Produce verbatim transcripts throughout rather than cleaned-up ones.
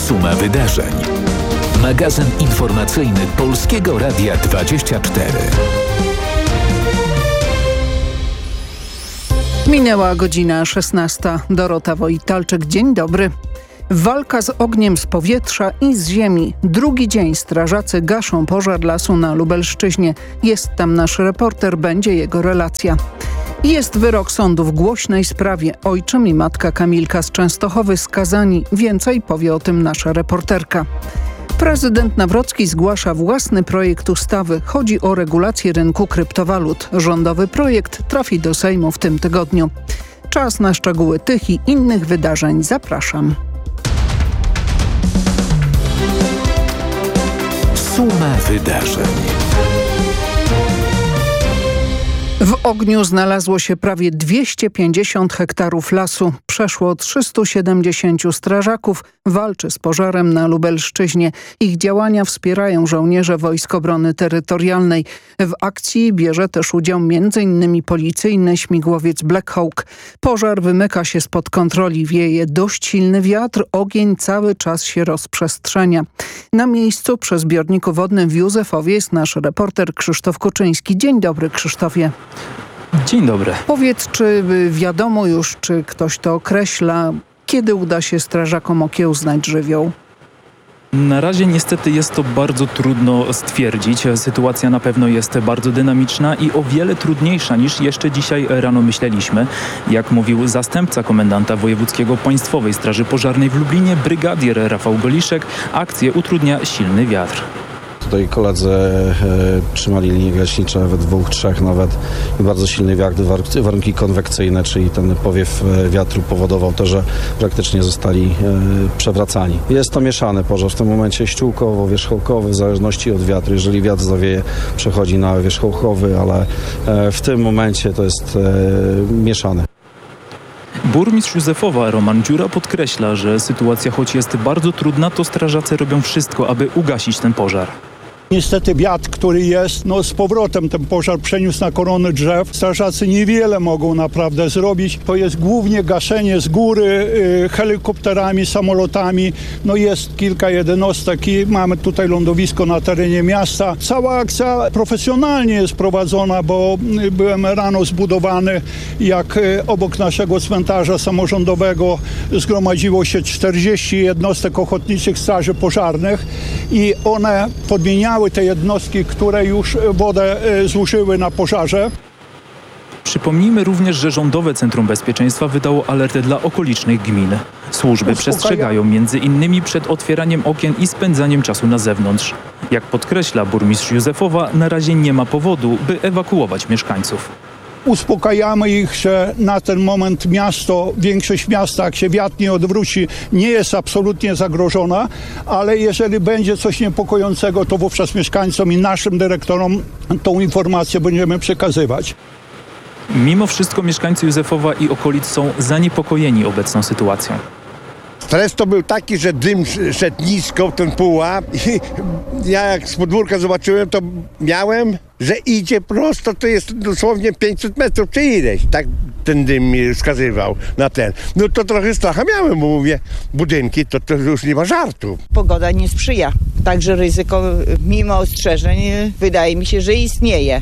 Suma wydarzeń. Magazyn informacyjny Polskiego Radia dwadzieścia cztery. Minęła godzina szesnasta. Dorota Wojtalczyk, dzień dobry. Walka z ogniem z powietrza i z ziemi. Drugi dzień strażacy gaszą pożar lasu na Lubelszczyźnie. Jest tam nasz reporter, będzie jego relacja. Jest wyrok sądu w głośnej sprawie. Ojczym i matka Kamilka z Częstochowy skazani. Więcej powie o tym nasza reporterka. Prezydent Nawrocki zgłasza własny projekt ustawy. Chodzi o regulację rynku kryptowalut. Rządowy projekt trafi do Sejmu w tym tygodniu. Czas na szczegóły tych i innych wydarzeń. Zapraszam. Suma wydarzeń. W ogniu znalazło się prawie dwieście pięćdziesiąt hektarów lasu. Przeszło trzystu siedemdziesięciu strażaków walczy z pożarem na Lubelszczyźnie. Ich działania wspierają żołnierze Wojsk Obrony Terytorialnej. W akcji bierze też udział między innymi policyjny śmigłowiec Black Hawk. Pożar wymyka się spod kontroli, wieje dość silny wiatr, ogień cały czas się rozprzestrzenia. Na miejscu przy zbiorniku wodnym w Józefowie jest nasz reporter Krzysztof Kuczyński. Dzień dobry, Krzysztofie. Dzień dobry. Powiedz, czy wiadomo już, czy ktoś to określa, kiedy uda się strażakom okiełznać żywioł? Na razie niestety jest to bardzo trudno stwierdzić. Sytuacja na pewno jest bardzo dynamiczna i o wiele trudniejsza niż jeszcze dzisiaj rano myśleliśmy. Jak mówił zastępca komendanta wojewódzkiego Państwowej Straży Pożarnej w Lublinie, brygadier Rafał Goliszek, akcję utrudnia silny wiatr. Tutaj koledzy e, trzymali linie gaśnicze we dwóch, trzech nawet i bardzo silny wiatr, warunki konwekcyjne, czyli ten powiew wiatru powodował to, że praktycznie zostali e, przewracani. Jest to mieszany pożar, w tym momencie ściółkowo-wierzchołkowy, w zależności od wiatru. Jeżeli wiatr zawieje, przechodzi na wierzchołkowy, ale e, w tym momencie to jest e, mieszany. Burmistrz Józefowa Roman Dziura podkreśla, że sytuacja choć jest bardzo trudna, to strażacy robią wszystko, aby ugasić ten pożar. Niestety wiatr, który jest, no z powrotem ten pożar przeniósł na korony drzew. Strażacy niewiele mogą naprawdę zrobić. To jest głównie gaszenie z góry, y, helikopterami, samolotami. No jest kilka jednostek i mamy tutaj lądowisko na terenie miasta. Cała akcja profesjonalnie jest prowadzona, bo byłem rano zbudowany, jak y, obok naszego cmentarza samorządowego zgromadziło się czterdzieści jednostek ochotniczych straży pożarnych i one podmieniały te jednostki, które już wodę zużyły na pożarze. Przypomnijmy również, że Rządowe Centrum Bezpieczeństwa wydało alertę dla okolicznych gmin. Służby przestrzegają między innymi przed otwieraniem okien i spędzaniem czasu na zewnątrz. Jak podkreśla burmistrz Józefowa, na razie nie ma powodu, by ewakuować mieszkańców. Uspokajamy ich, że na ten moment miasto, większość miasta, jak się wiatr nie odwróci, nie jest absolutnie zagrożona, ale jeżeli będzie coś niepokojącego, to wówczas mieszkańcom i naszym dyrektorom tą informację będziemy przekazywać. Mimo wszystko mieszkańcy Józefowa i okolic są zaniepokojeni obecną sytuacją. Stres to był taki, że dym szedł nisko, ten pułap i ja jak z podwórka zobaczyłem, to miałem, że idzie prosto, to jest dosłownie pięćset metrów czy ileś, tak ten dym mi wskazywał na ten. No to trochę stracha miałem, bo mówię, budynki to, to już nie ma żartu. Pogoda nie sprzyja, także ryzyko mimo ostrzeżeń wydaje mi się, że istnieje.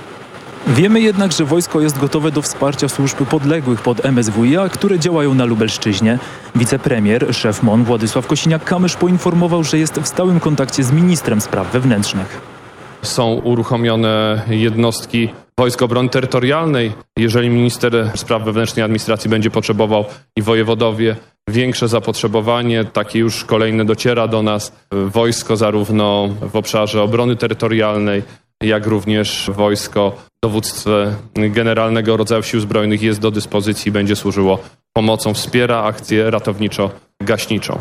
Wiemy jednak, że wojsko jest gotowe do wsparcia służb podległych pod M S W i A, które działają na Lubelszczyźnie. Wicepremier, szef M O N Władysław Kosiniak-Kamysz poinformował, że jest w stałym kontakcie z ministrem spraw wewnętrznych. Są uruchomione jednostki Wojsk Obrony Terytorialnej. Jeżeli minister spraw wewnętrznych i administracji będzie potrzebował i wojewodowie większe zapotrzebowanie, takie już kolejne dociera do nas. Wojsko zarówno w obszarze obrony terytorialnej, jak również wojsko, dowództwo Generalnego Rodzaju Sił Zbrojnych jest do dyspozycji i będzie służyło pomocą, wspiera akcję ratowniczo-gaśniczą.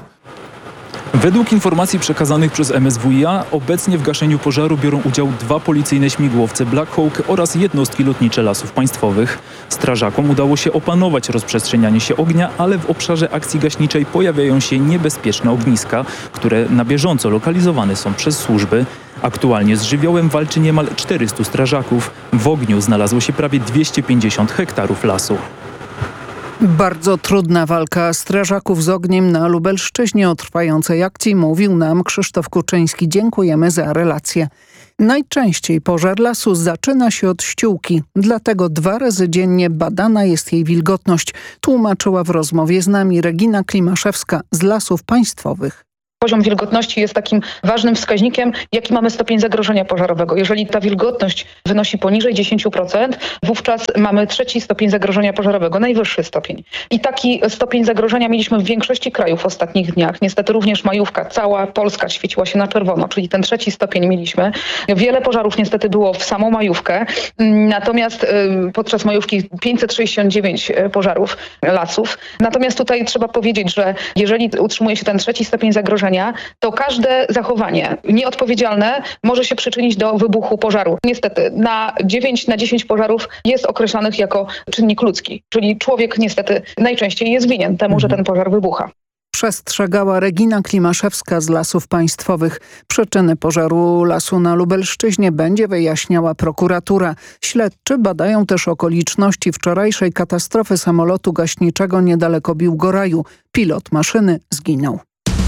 Według informacji przekazanych przez M S W i A obecnie w gaszeniu pożaru biorą udział dwa policyjne śmigłowce Black Hawk oraz jednostki lotnicze Lasów Państwowych. Strażakom udało się opanować rozprzestrzenianie się ognia, ale w obszarze akcji gaśniczej pojawiają się niebezpieczne ogniska, które na bieżąco lokalizowane są przez służby. Aktualnie z żywiołem walczy niemal czterystu strażaków. W ogniu znalazło się prawie dwieście pięćdziesiąt hektarów lasu. Bardzo trudna walka strażaków z ogniem na Lubelszczyźnie. O trwającej akcji mówił nam Krzysztof Kuczyński. Dziękujemy za relację. Najczęściej pożar lasu zaczyna się od ściółki, dlatego dwa razy dziennie badana jest jej wilgotność, tłumaczyła w rozmowie z nami Regina Klimaszewska z Lasów Państwowych. Poziom wilgotności jest takim ważnym wskaźnikiem, jaki mamy stopień zagrożenia pożarowego. Jeżeli ta wilgotność wynosi poniżej dziesięć procent, wówczas mamy trzeci stopień zagrożenia pożarowego, najwyższy stopień. I taki stopień zagrożenia mieliśmy w większości krajów w ostatnich dniach. Niestety również majówka, cała Polska świeciła się na czerwono, czyli ten trzeci stopień mieliśmy. Wiele pożarów niestety było w samą majówkę, natomiast podczas majówki pięćset sześćdziesiąt dziewięć pożarów lasów. Natomiast tutaj trzeba powiedzieć, że jeżeli utrzymuje się ten trzeci stopień zagrożenia, to każde zachowanie nieodpowiedzialne może się przyczynić do wybuchu pożaru. Niestety na dziewięć na dziesięć pożarów jest określanych jako czynnik ludzki, czyli człowiek niestety najczęściej jest winien temu, mhm. że ten pożar wybucha. Przestrzegała Regina Klimaszewska z Lasów Państwowych. Przyczyny pożaru lasu na Lubelszczyźnie będzie wyjaśniała prokuratura. Śledczy badają też okoliczności wczorajszej katastrofy samolotu gaśniczego niedaleko Biłgoraju. Pilot maszyny zginął.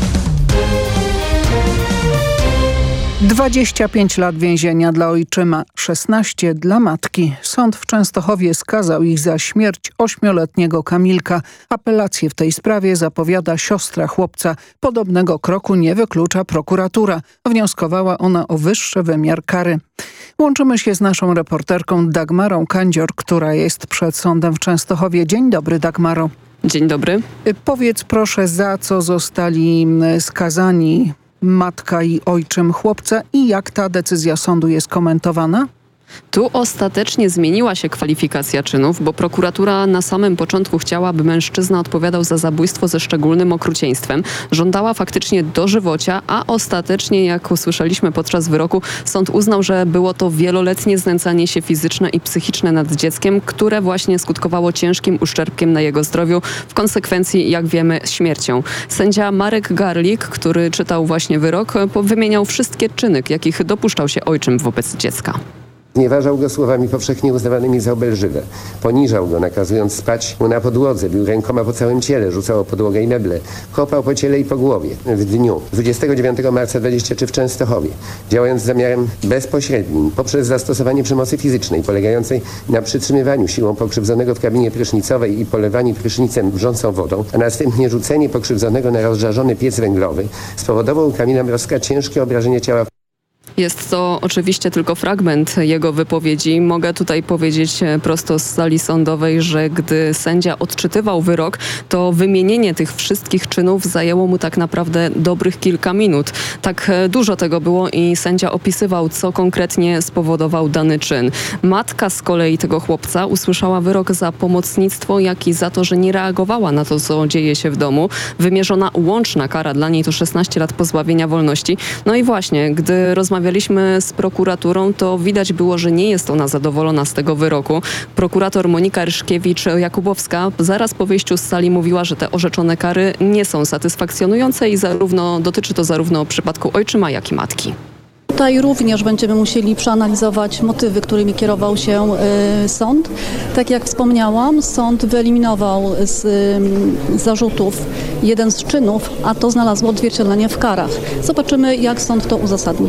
dwadzieścia pięć lat więzienia dla ojczyma, szesnaście dla matki. Sąd w Częstochowie skazał ich za śmierć ośmioletniego Kamilka. Apelację w tej sprawie zapowiada siostra chłopca. Podobnego kroku nie wyklucza prokuratura. Wnioskowała ona o wyższy wymiar kary. Łączymy się z naszą reporterką Dagmarą Kandzior, która jest przed sądem w Częstochowie. Dzień dobry, Dagmaro. Dzień dobry. Powiedz proszę, za co zostali skazani matka i ojczym chłopca i jak ta decyzja sądu jest komentowana? Tu ostatecznie zmieniła się kwalifikacja czynów, bo prokuratura na samym początku chciała, aby mężczyzna odpowiadał za zabójstwo ze szczególnym okrucieństwem. Żądała faktycznie dożywocia, a ostatecznie, jak usłyszeliśmy podczas wyroku, sąd uznał, że było to wieloletnie znęcanie się fizyczne i psychiczne nad dzieckiem, które właśnie skutkowało ciężkim uszczerbkiem na jego zdrowiu, w konsekwencji, jak wiemy, śmiercią. Sędzia Marek Garlik, który czytał właśnie wyrok, wymieniał wszystkie czyny, jakich dopuszczał się ojczym wobec dziecka. Znieważał go słowami powszechnie uznawanymi za obelżywe. Poniżał go, nakazując spać mu na podłodze, bił rękoma po całym ciele, rzucał o podłogę i meble, kopał po ciele i po głowie. W dniu dwudziestego dziewiątego marca dwudziestego trzeciego w Częstochowie, działając z zamiarem bezpośrednim, poprzez zastosowanie przemocy fizycznej polegającej na przytrzymywaniu siłą pokrzywdzonego w kabinie prysznicowej i polewaniu prysznicem wrzącą wodą, a następnie rzucenie pokrzywdzonego na rozżarzony piec węglowy, spowodował u Kamila Mrozka ciężkie obrażenie ciała. Jest to oczywiście tylko fragment jego wypowiedzi. Mogę tutaj powiedzieć prosto z sali sądowej, że gdy sędzia odczytywał wyrok, to wymienienie tych wszystkich czynów zajęło mu tak naprawdę dobrych kilka minut. Tak dużo tego było i sędzia opisywał, co konkretnie spowodował dany czyn. Matka z kolei tego chłopca usłyszała wyrok za pomocnictwo, jak i za to, że nie reagowała na to, co dzieje się w domu. Wymierzona łączna kara dla niej to szesnaście lat pozbawienia wolności. No i właśnie, gdy rozmawialiśmy z prokuraturą, to widać było, że nie jest ona zadowolona z tego wyroku. Prokurator Monika Ryszkiewicz-Jakubowska zaraz po wyjściu z sali mówiła, że te orzeczone kary nie są satysfakcjonujące i zarówno dotyczy to zarówno przypadku ojczyma, jak i matki. Tutaj również będziemy musieli przeanalizować motywy, którymi kierował się y, sąd. Tak jak wspomniałam, sąd wyeliminował z y, zarzutów jeden z czynów, a to znalazło odzwierciedlenie w karach. Zobaczymy, jak sąd to uzasadni.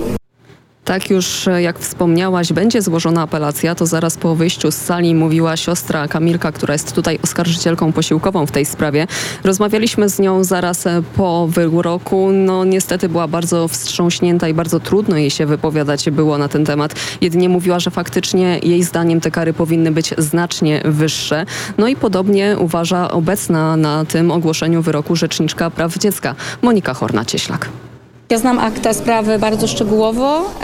Tak już jak wspomniałaś, będzie złożona apelacja. To zaraz po wyjściu z sali mówiła siostra Kamilka, która jest tutaj oskarżycielką posiłkową w tej sprawie. Rozmawialiśmy z nią zaraz po wyroku. No niestety była bardzo wstrząśnięta i bardzo trudno jej się wypowiadać było na ten temat. Jedynie mówiła, że faktycznie jej zdaniem te kary powinny być znacznie wyższe. No i podobnie uważa obecna na tym ogłoszeniu wyroku rzeczniczka praw dziecka Monika Horna-Cieślak. Ja znam akta sprawy bardzo szczegółowo, um,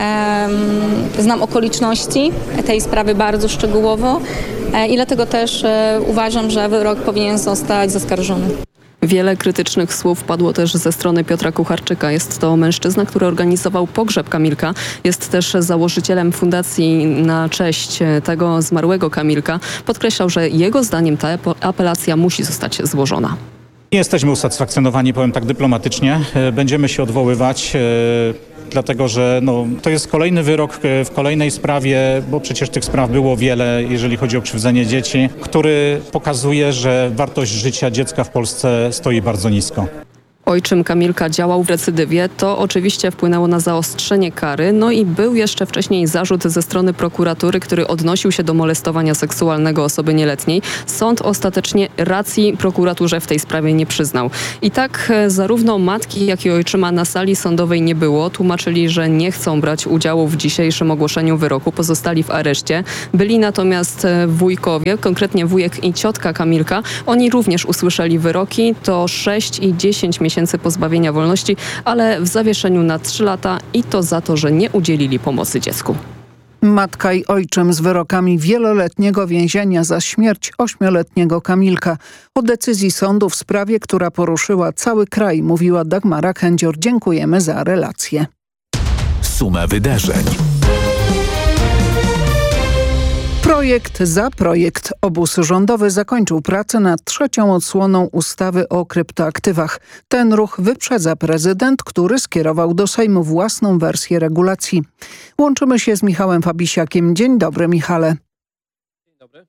znam okoliczności tej sprawy bardzo szczegółowo e, i dlatego też e, uważam, że wyrok powinien zostać zaskarżony. Wiele krytycznych słów padło też ze strony Piotra Kucharczyka. Jest to mężczyzna, który organizował pogrzeb Kamilka. Jest też założycielem fundacji na cześć tego zmarłego Kamilka. Podkreślał, że jego zdaniem ta apelacja musi zostać złożona. Nie jesteśmy usatysfakcjonowani, powiem tak dyplomatycznie. Będziemy się odwoływać. dlatego że no, to jest kolejny wyrok w kolejnej sprawie, bo przecież tych spraw było wiele, jeżeli chodzi o krzywdzenie dzieci, który pokazuje, że wartość życia dziecka w Polsce stoi bardzo nisko. Ojczym Kamilka działał w recydywie, to oczywiście wpłynęło na zaostrzenie kary, no i był jeszcze wcześniej zarzut ze strony prokuratury, który odnosił się do molestowania seksualnego osoby nieletniej. Sąd ostatecznie racji prokuraturze w tej sprawie nie przyznał. I tak zarówno matki, jak i ojczyma na sali sądowej nie było. Tłumaczyli, że nie chcą brać udziału w dzisiejszym ogłoszeniu wyroku, pozostali w areszcie. Byli natomiast wujkowie, konkretnie wujek i ciotka Kamilka. Oni również usłyszeli wyroki, to sześć i dziesięć miesięcy pozbawienia wolności, ale w zawieszeniu na trzy lata i to za to, że nie udzielili pomocy dziecku. Matka i ojczym z wyrokami wieloletniego więzienia za śmierć ośmioletniego Kamilka. O decyzji sądu w sprawie, która poruszyła cały kraj, mówiła Dagmara Kędzior. Dziękujemy za relację. Suma wydarzeń. Projekt za projekt. Obóz rządowy zakończył pracę nad trzecią odsłoną ustawy o kryptoaktywach. Ten ruch wyprzedza prezydent, który skierował do Sejmu własną wersję regulacji. Łączymy się z Michałem Fabisiakiem. Dzień dobry, Michale. Dzień dobry.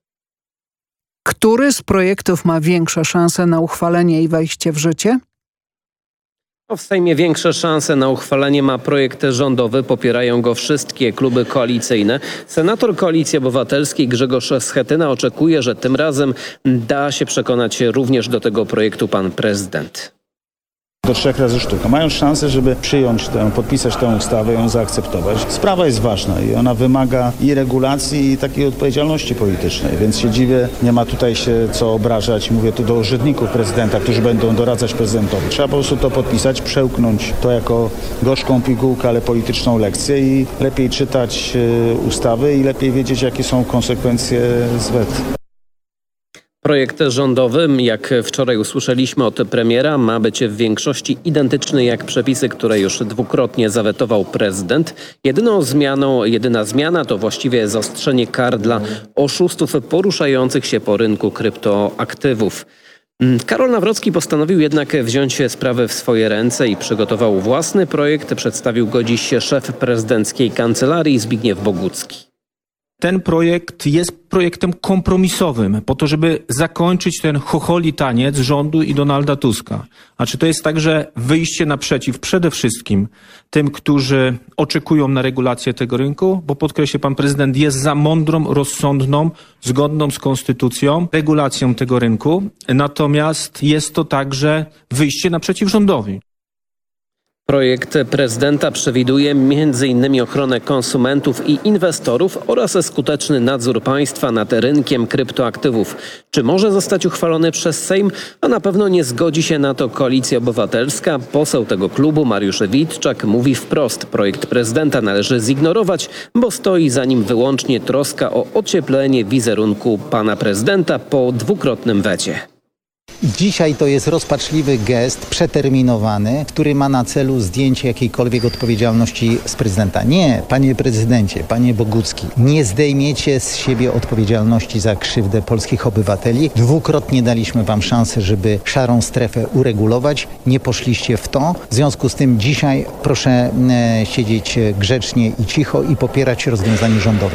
Który z projektów ma większe szanse na uchwalenie i wejście w życie? W Sejmie większe szanse na uchwalenie ma projekt rządowy. Popierają go wszystkie kluby koalicyjne. Senator Koalicji Obywatelskiej Grzegorz Schetyna oczekuje, że tym razem da się przekonać również do tego projektu pan prezydent. Do trzech razy sztuka. Mają szansę, żeby przyjąć tę, podpisać tę ustawę, ją zaakceptować. Sprawa jest ważna i ona wymaga i regulacji, i takiej odpowiedzialności politycznej, więc się dziwię, nie ma tutaj się co obrażać. Mówię tu do urzędników prezydenta, którzy będą doradzać prezydentowi. Trzeba po prostu to podpisać, przełknąć to jako gorzką pigułkę, ale polityczną lekcję i lepiej czytać ustawy i lepiej wiedzieć, jakie są konsekwencje z weta. Projekt rządowy, jak wczoraj usłyszeliśmy od premiera, ma być w większości identyczny jak przepisy, które już dwukrotnie zawetował prezydent. Jedyną zmianą, jedyna zmiana to właściwie zaostrzenie kar dla oszustów poruszających się po rynku kryptoaktywów. Karol Nawrocki postanowił jednak wziąć sprawę w swoje ręce i przygotował własny projekt. Przedstawił go dziś szef prezydenckiej kancelarii Zbigniew Bogucki. Ten projekt jest projektem kompromisowym po to, żeby zakończyć ten chocholi taniec rządu i Donalda Tuska. A czy to jest także wyjście naprzeciw przede wszystkim tym, którzy oczekują na regulację tego rynku? Bo podkreślę, pan prezydent jest za mądrą, rozsądną, zgodną z konstytucją regulacją tego rynku. Natomiast jest to także wyjście naprzeciw rządowi. Projekt prezydenta przewiduje między innymi ochronę konsumentów i inwestorów oraz skuteczny nadzór państwa nad rynkiem kryptoaktywów. Czy może zostać uchwalony przez Sejm? A na pewno nie zgodzi się na to Koalicja Obywatelska. Poseł tego klubu Mariusz Witczak mówi wprost: projekt prezydenta należy zignorować, bo stoi za nim wyłącznie troska o ocieplenie wizerunku pana prezydenta po dwukrotnym wecie. Dzisiaj to jest rozpaczliwy gest, przeterminowany, który ma na celu zdjęcie jakiejkolwiek odpowiedzialności z prezydenta. Nie, panie prezydencie, panie Bogucki, nie zdejmiecie z siebie odpowiedzialności za krzywdę polskich obywateli. Dwukrotnie daliśmy wam szansę, żeby szarą strefę uregulować. Nie poszliście w to. W związku z tym dzisiaj proszę e, siedzieć grzecznie i cicho i popierać rozwiązanie rządowe.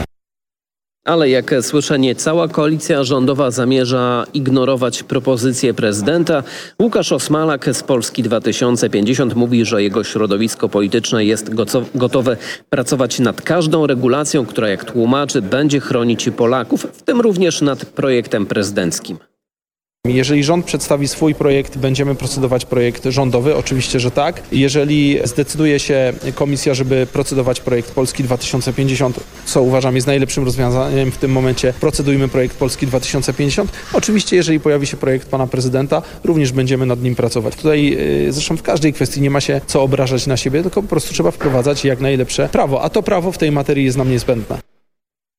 Ale jak słyszę, nie cała koalicja rządowa zamierza ignorować propozycję prezydenta. Łukasz Osmalak z Polski dwa tysiące pięćdziesiąt mówi, że jego środowisko polityczne jest gotowe pracować nad każdą regulacją, która, jak tłumaczy, będzie chronić Polaków, w tym również nad projektem prezydenckim. Jeżeli rząd przedstawi swój projekt, będziemy procedować projekt rządowy, oczywiście, że tak. Jeżeli zdecyduje się komisja, żeby procedować projekt Polski dwa tysiące pięćdziesiąt, co uważam jest najlepszym rozwiązaniem w tym momencie, procedujmy projekt Polski dwa tysiące pięćdziesiąt. Oczywiście, jeżeli pojawi się projekt pana prezydenta, również będziemy nad nim pracować. Tutaj zresztą w każdej kwestii nie ma się co obrażać na siebie, tylko po prostu trzeba wprowadzać jak najlepsze prawo, a to prawo w tej materii jest nam niezbędne.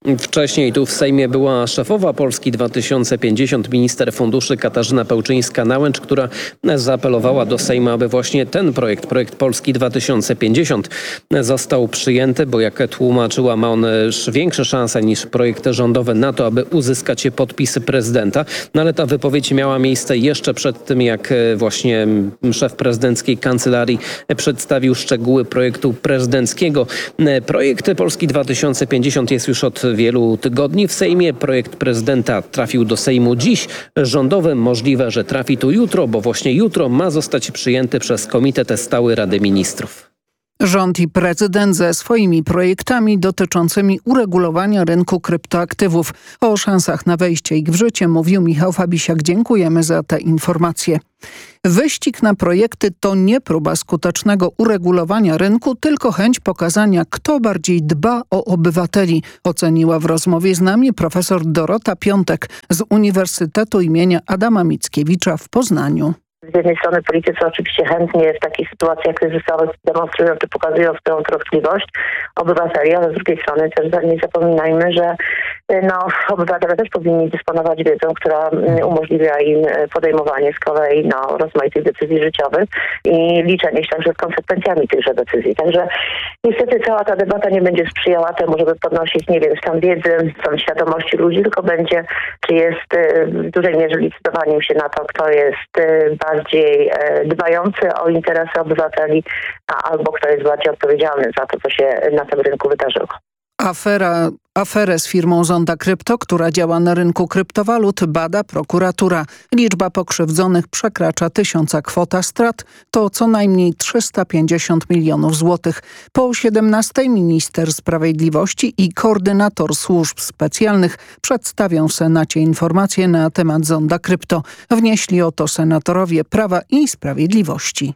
Wcześniej tu w Sejmie była szefowa Polski dwa tysiące pięćdziesiąt, minister funduszy Katarzyna Pełczyńska-Nałęcz, która zaapelowała do Sejmu, aby właśnie ten projekt, projekt Polski dwa tysiące pięćdziesiąt został przyjęty, bo jak tłumaczyła, ma on większe szanse niż projekty rządowe na to, aby uzyskać podpisy prezydenta. No ale ta wypowiedź miała miejsce jeszcze przed tym, jak właśnie szef prezydenckiej kancelarii przedstawił szczegóły projektu prezydenckiego. Projekt Polski dwa tysiące pięćdziesiąt jest już od wielu tygodni w Sejmie. Projekt prezydenta trafił do Sejmu dziś. Rządowy możliwe, że trafi tu jutro, bo właśnie jutro ma zostać przyjęty przez Komitet Stały Rady Ministrów. Rząd i prezydent ze swoimi projektami dotyczącymi uregulowania rynku kryptoaktywów. O szansach na wejście ich w życie mówił Michał Fabisiak. Dziękujemy za te informacje. Wyścig na projekty to nie próba skutecznego uregulowania rynku, tylko chęć pokazania, kto bardziej dba o obywateli, oceniła w rozmowie z nami profesor Dorota Piątek z Uniwersytetu imienia Adama Mickiewicza w Poznaniu. Z jednej strony politycy oczywiście chętnie w takich sytuacjach kryzysowych demonstrują czy pokazują swoją troskliwość obywateli, ale z drugiej strony też nie zapominajmy, że no, obywatele też powinni dysponować wiedzą, która umożliwia im podejmowanie z kolei no, rozmaitych decyzji życiowych i liczenie się także z konsekwencjami tychże decyzji. Także niestety cała ta debata nie będzie sprzyjała temu, żeby podnosić, nie wiem, stan wiedzy, stan świadomości ludzi, tylko będzie, czy jest w dużej mierze licytowaniem się na to, kto jest bardziej dbający o interesy obywateli, albo kto jest bardziej odpowiedzialny za to, co się na tym rynku wydarzyło. Afera, aferę z firmą Zonda Krypto, która działa na rynku kryptowalut, bada prokuratura. Liczba pokrzywdzonych przekracza tysiąca, kwota strat to co najmniej trzysta pięćdziesiąt milionów złotych. Po siedemnastej minister sprawiedliwości i koordynator służb specjalnych przedstawią w Senacie informacje na temat Zonda Krypto. Wnieśli o to senatorowie Prawa i Sprawiedliwości.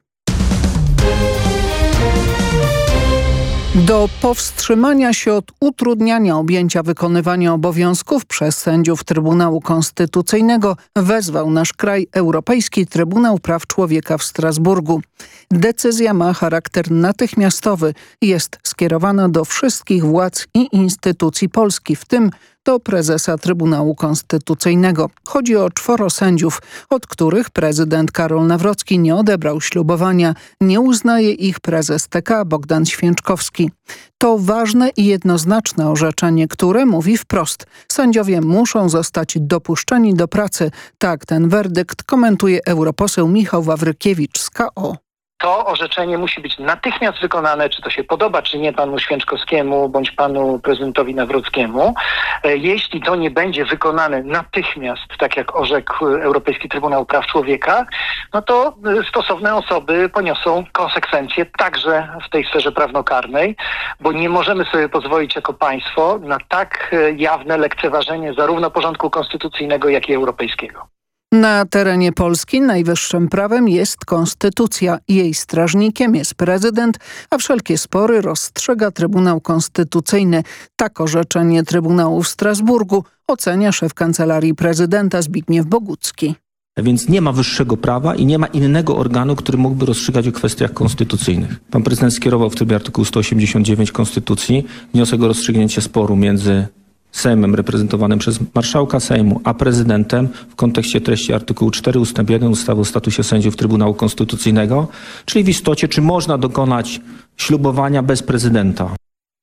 Do powstrzymania się od utrudniania objęcia wykonywania obowiązków przez sędziów Trybunału Konstytucyjnego wezwał nasz kraj Europejski Trybunał Praw Człowieka w Strasburgu. Decyzja ma charakter natychmiastowy i jest skierowana do wszystkich władz i instytucji Polski, w tym do prezesa Trybunału Konstytucyjnego. Chodzi o czworo sędziów, od których prezydent Karol Nawrocki nie odebrał ślubowania. Nie uznaje ich prezes T K Bogdan Święczkowski. To ważne i jednoznaczne orzeczenie, które mówi wprost: sędziowie muszą zostać dopuszczeni do pracy. Tak ten werdykt komentuje europoseł Michał Wawrykiewicz z K O. To orzeczenie musi być natychmiast wykonane, czy to się podoba, czy nie panu Święczkowskiemu bądź panu prezydentowi Nawrockiemu. Jeśli to nie będzie wykonane natychmiast, tak jak orzekł Europejski Trybunał Praw Człowieka, no to stosowne osoby poniosą konsekwencje także w tej sferze prawnokarnej, bo nie możemy sobie pozwolić jako państwo na tak jawne lekceważenie zarówno porządku konstytucyjnego, jak i europejskiego. Na terenie Polski najwyższym prawem jest konstytucja. Jej strażnikiem jest prezydent, a wszelkie spory rozstrzyga Trybunał Konstytucyjny. Tak orzeczenie Trybunału w Strasburgu ocenia szef Kancelarii Prezydenta Zbigniew Bogucki. Więc nie ma wyższego prawa i nie ma innego organu, który mógłby rozstrzygać o kwestiach konstytucyjnych. Pan prezydent skierował w trybie artykułu sto osiemdziesiąt dziewięć Konstytucji wniosek o rozstrzygnięcie sporu między Sejmem reprezentowanym przez marszałka Sejmu, a prezydentem w kontekście treści artykułu cztery ustęp jeden ustawy o statusie sędziów Trybunału Konstytucyjnego, czyli w istocie, czy można dokonać ślubowania bez prezydenta.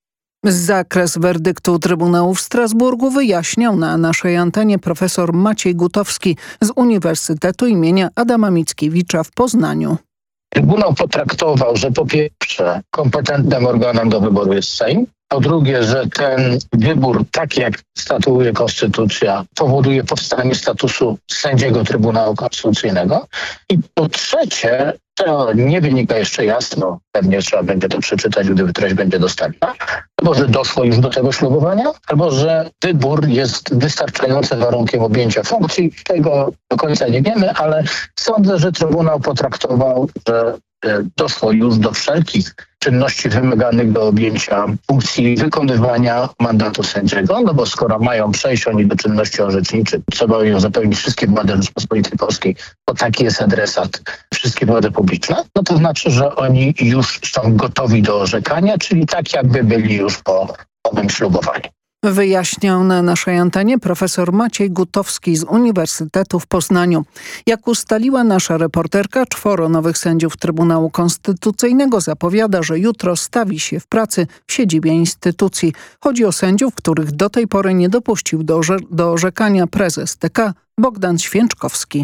Zakres werdyktu Trybunału w Strasburgu wyjaśniał na naszej antenie profesor Maciej Gutowski z Uniwersytetu imienia Adama Mickiewicza w Poznaniu. Trybunał potraktował, że po pierwsze kompetentnym organem do wyboru jest Sejm, po drugie, że ten wybór, tak jak statuuje Konstytucja, powoduje powstanie statusu sędziego Trybunału Konstytucyjnego. I po trzecie, to nie wynika jeszcze jasno, pewnie trzeba będzie to przeczytać, gdyby treść będzie dostępna, albo że doszło już do tego ślubowania, albo że wybór jest wystarczającym warunkiem objęcia funkcji. Tego do końca nie wiemy, ale sądzę, że Trybunał potraktował, że doszło już do wszelkich czynności wymaganych do objęcia funkcji wykonywania mandatu sędziego, no bo skoro mają przejść oni do czynności orzeczniczych, trzeba im zapewnić wszystkie władze Rzeczypospolitej Polskiej, bo taki jest adresat, wszystkie władze publiczne, no to znaczy, że oni już są gotowi do orzekania, czyli tak jakby byli już po owym ślubowaniu. Wyjaśniał na naszej antenie profesor Maciej Gutowski z Uniwersytetu w Poznaniu. Jak ustaliła nasza reporterka, czworo nowych sędziów Trybunału Konstytucyjnego zapowiada, że jutro stawi się w pracy w siedzibie instytucji. Chodzi o sędziów, których do tej pory nie dopuścił do, do orzekania prezes T K Bogdan Święczkowski.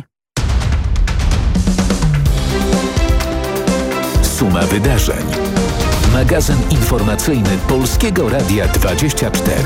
Suma wydarzeń. Magazyn informacyjny Polskiego Radia dwadzieścia cztery.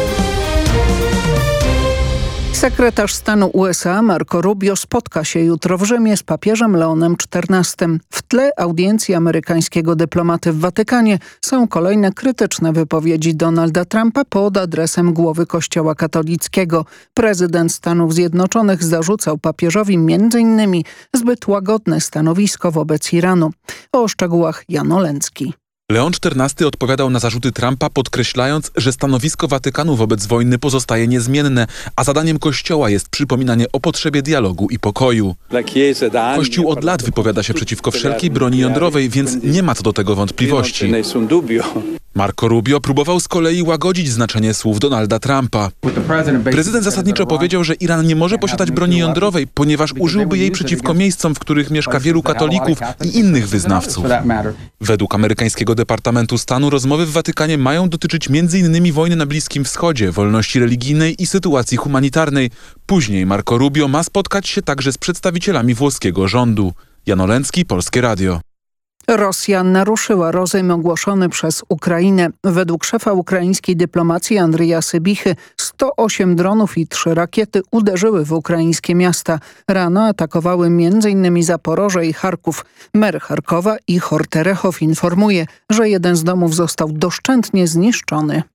Sekretarz stanu U S A Marco Rubio spotka się jutro w Rzymie z papieżem Leonem czternastym. W tle audiencji amerykańskiego dyplomaty w Watykanie są kolejne krytyczne wypowiedzi Donalda Trumpa pod adresem głowy Kościoła katolickiego. Prezydent Stanów Zjednoczonych zarzucał papieżowi między innymi zbyt łagodne stanowisko wobec Iranu. O szczegółach Jan Olencki. Leon czternasty odpowiadał na zarzuty Trumpa, podkreślając, że stanowisko Watykanu wobec wojny pozostaje niezmienne, a zadaniem Kościoła jest przypominanie o potrzebie dialogu i pokoju. Kościół od lat wypowiada się przeciwko wszelkiej broni jądrowej, więc nie ma co do tego wątpliwości. Marco Rubio próbował z kolei łagodzić znaczenie słów Donalda Trumpa. Prezydent zasadniczo powiedział, że Iran nie może posiadać broni jądrowej, ponieważ użyłby jej przeciwko miejscom, w których mieszka wielu katolików i innych wyznawców. Według amerykańskiego Departamentu Stanu rozmowy w Watykanie mają dotyczyć między innymi wojny na Bliskim Wschodzie, wolności religijnej i sytuacji humanitarnej. Później Marco Rubio ma spotkać się także z przedstawicielami włoskiego rządu. Jan Olencki, Polskie Radio. Rosja naruszyła rozejm ogłoszony przez Ukrainę. Według szefa ukraińskiej dyplomacji Andrija Sybichy sto osiem dronów i trzy rakiety uderzyły w ukraińskie miasta. Rano atakowały między innymi Zaporoże i Charków. Mer Charkowa Ichor Terechow informuje, że jeden z domów został doszczętnie zniszczony.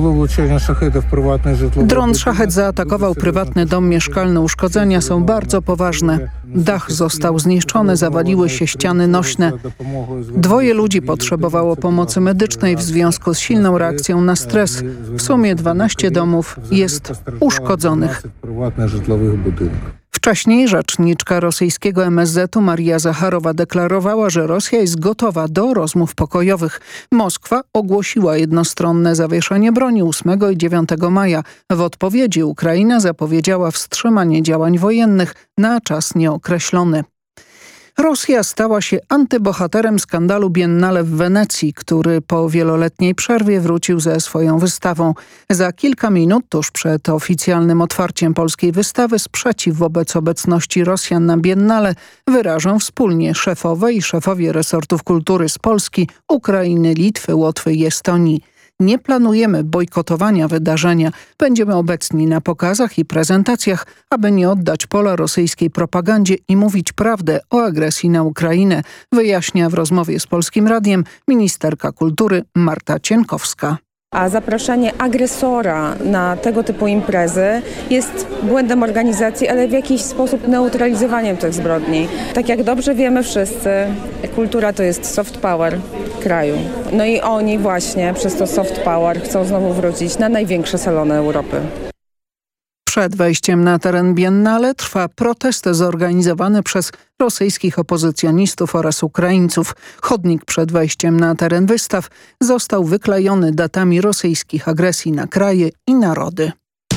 Dron Szachet zaatakował prywatny dom mieszkalny. Uszkodzenia są bardzo poważne. Dach został zniszczony, zawaliły się ściany nośne. Dwoje ludzi potrzebowało pomocy medycznej w związku z silną reakcją na stres. W sumie dwanaście domów jest uszkodzonych. Wcześniej rzeczniczka rosyjskiego M S Z u Maria Zacharowa deklarowała, że Rosja jest gotowa do rozmów pokojowych. Moskwa ogłosiła jednostronne zawieszenie broni ósmego i dziewiątego maja. W odpowiedzi Ukraina zapowiedziała wstrzymanie działań wojennych na czas nieokreślony. Rosja stała się antybohaterem skandalu Biennale w Wenecji, który po wieloletniej przerwie wrócił ze swoją wystawą. Za kilka minut, tuż przed oficjalnym otwarciem polskiej wystawy, sprzeciw wobec obecności Rosjan na Biennale wyrażą wspólnie szefowe i szefowie resortów kultury z Polski, Ukrainy, Litwy, Łotwy i Estonii. Nie planujemy bojkotowania wydarzenia. Będziemy obecni na pokazach i prezentacjach, aby nie oddać pola rosyjskiej propagandzie i mówić prawdę o agresji na Ukrainę, wyjaśnia w rozmowie z Polskim Radiem ministerka kultury Marta Cienkowska. A zapraszanie agresora na tego typu imprezy jest błędem organizacji, ale w jakiś sposób neutralizowaniem tych zbrodni. Tak jak dobrze wiemy wszyscy, kultura to jest soft power kraju. No i oni właśnie przez to soft power chcą znowu wrócić na największe salony Europy. Przed wejściem na teren Biennale trwa protest zorganizowany przez rosyjskich opozycjonistów oraz Ukraińców. Chodnik przed wejściem na teren wystaw został wyklejony datami rosyjskich agresji na kraje i narody.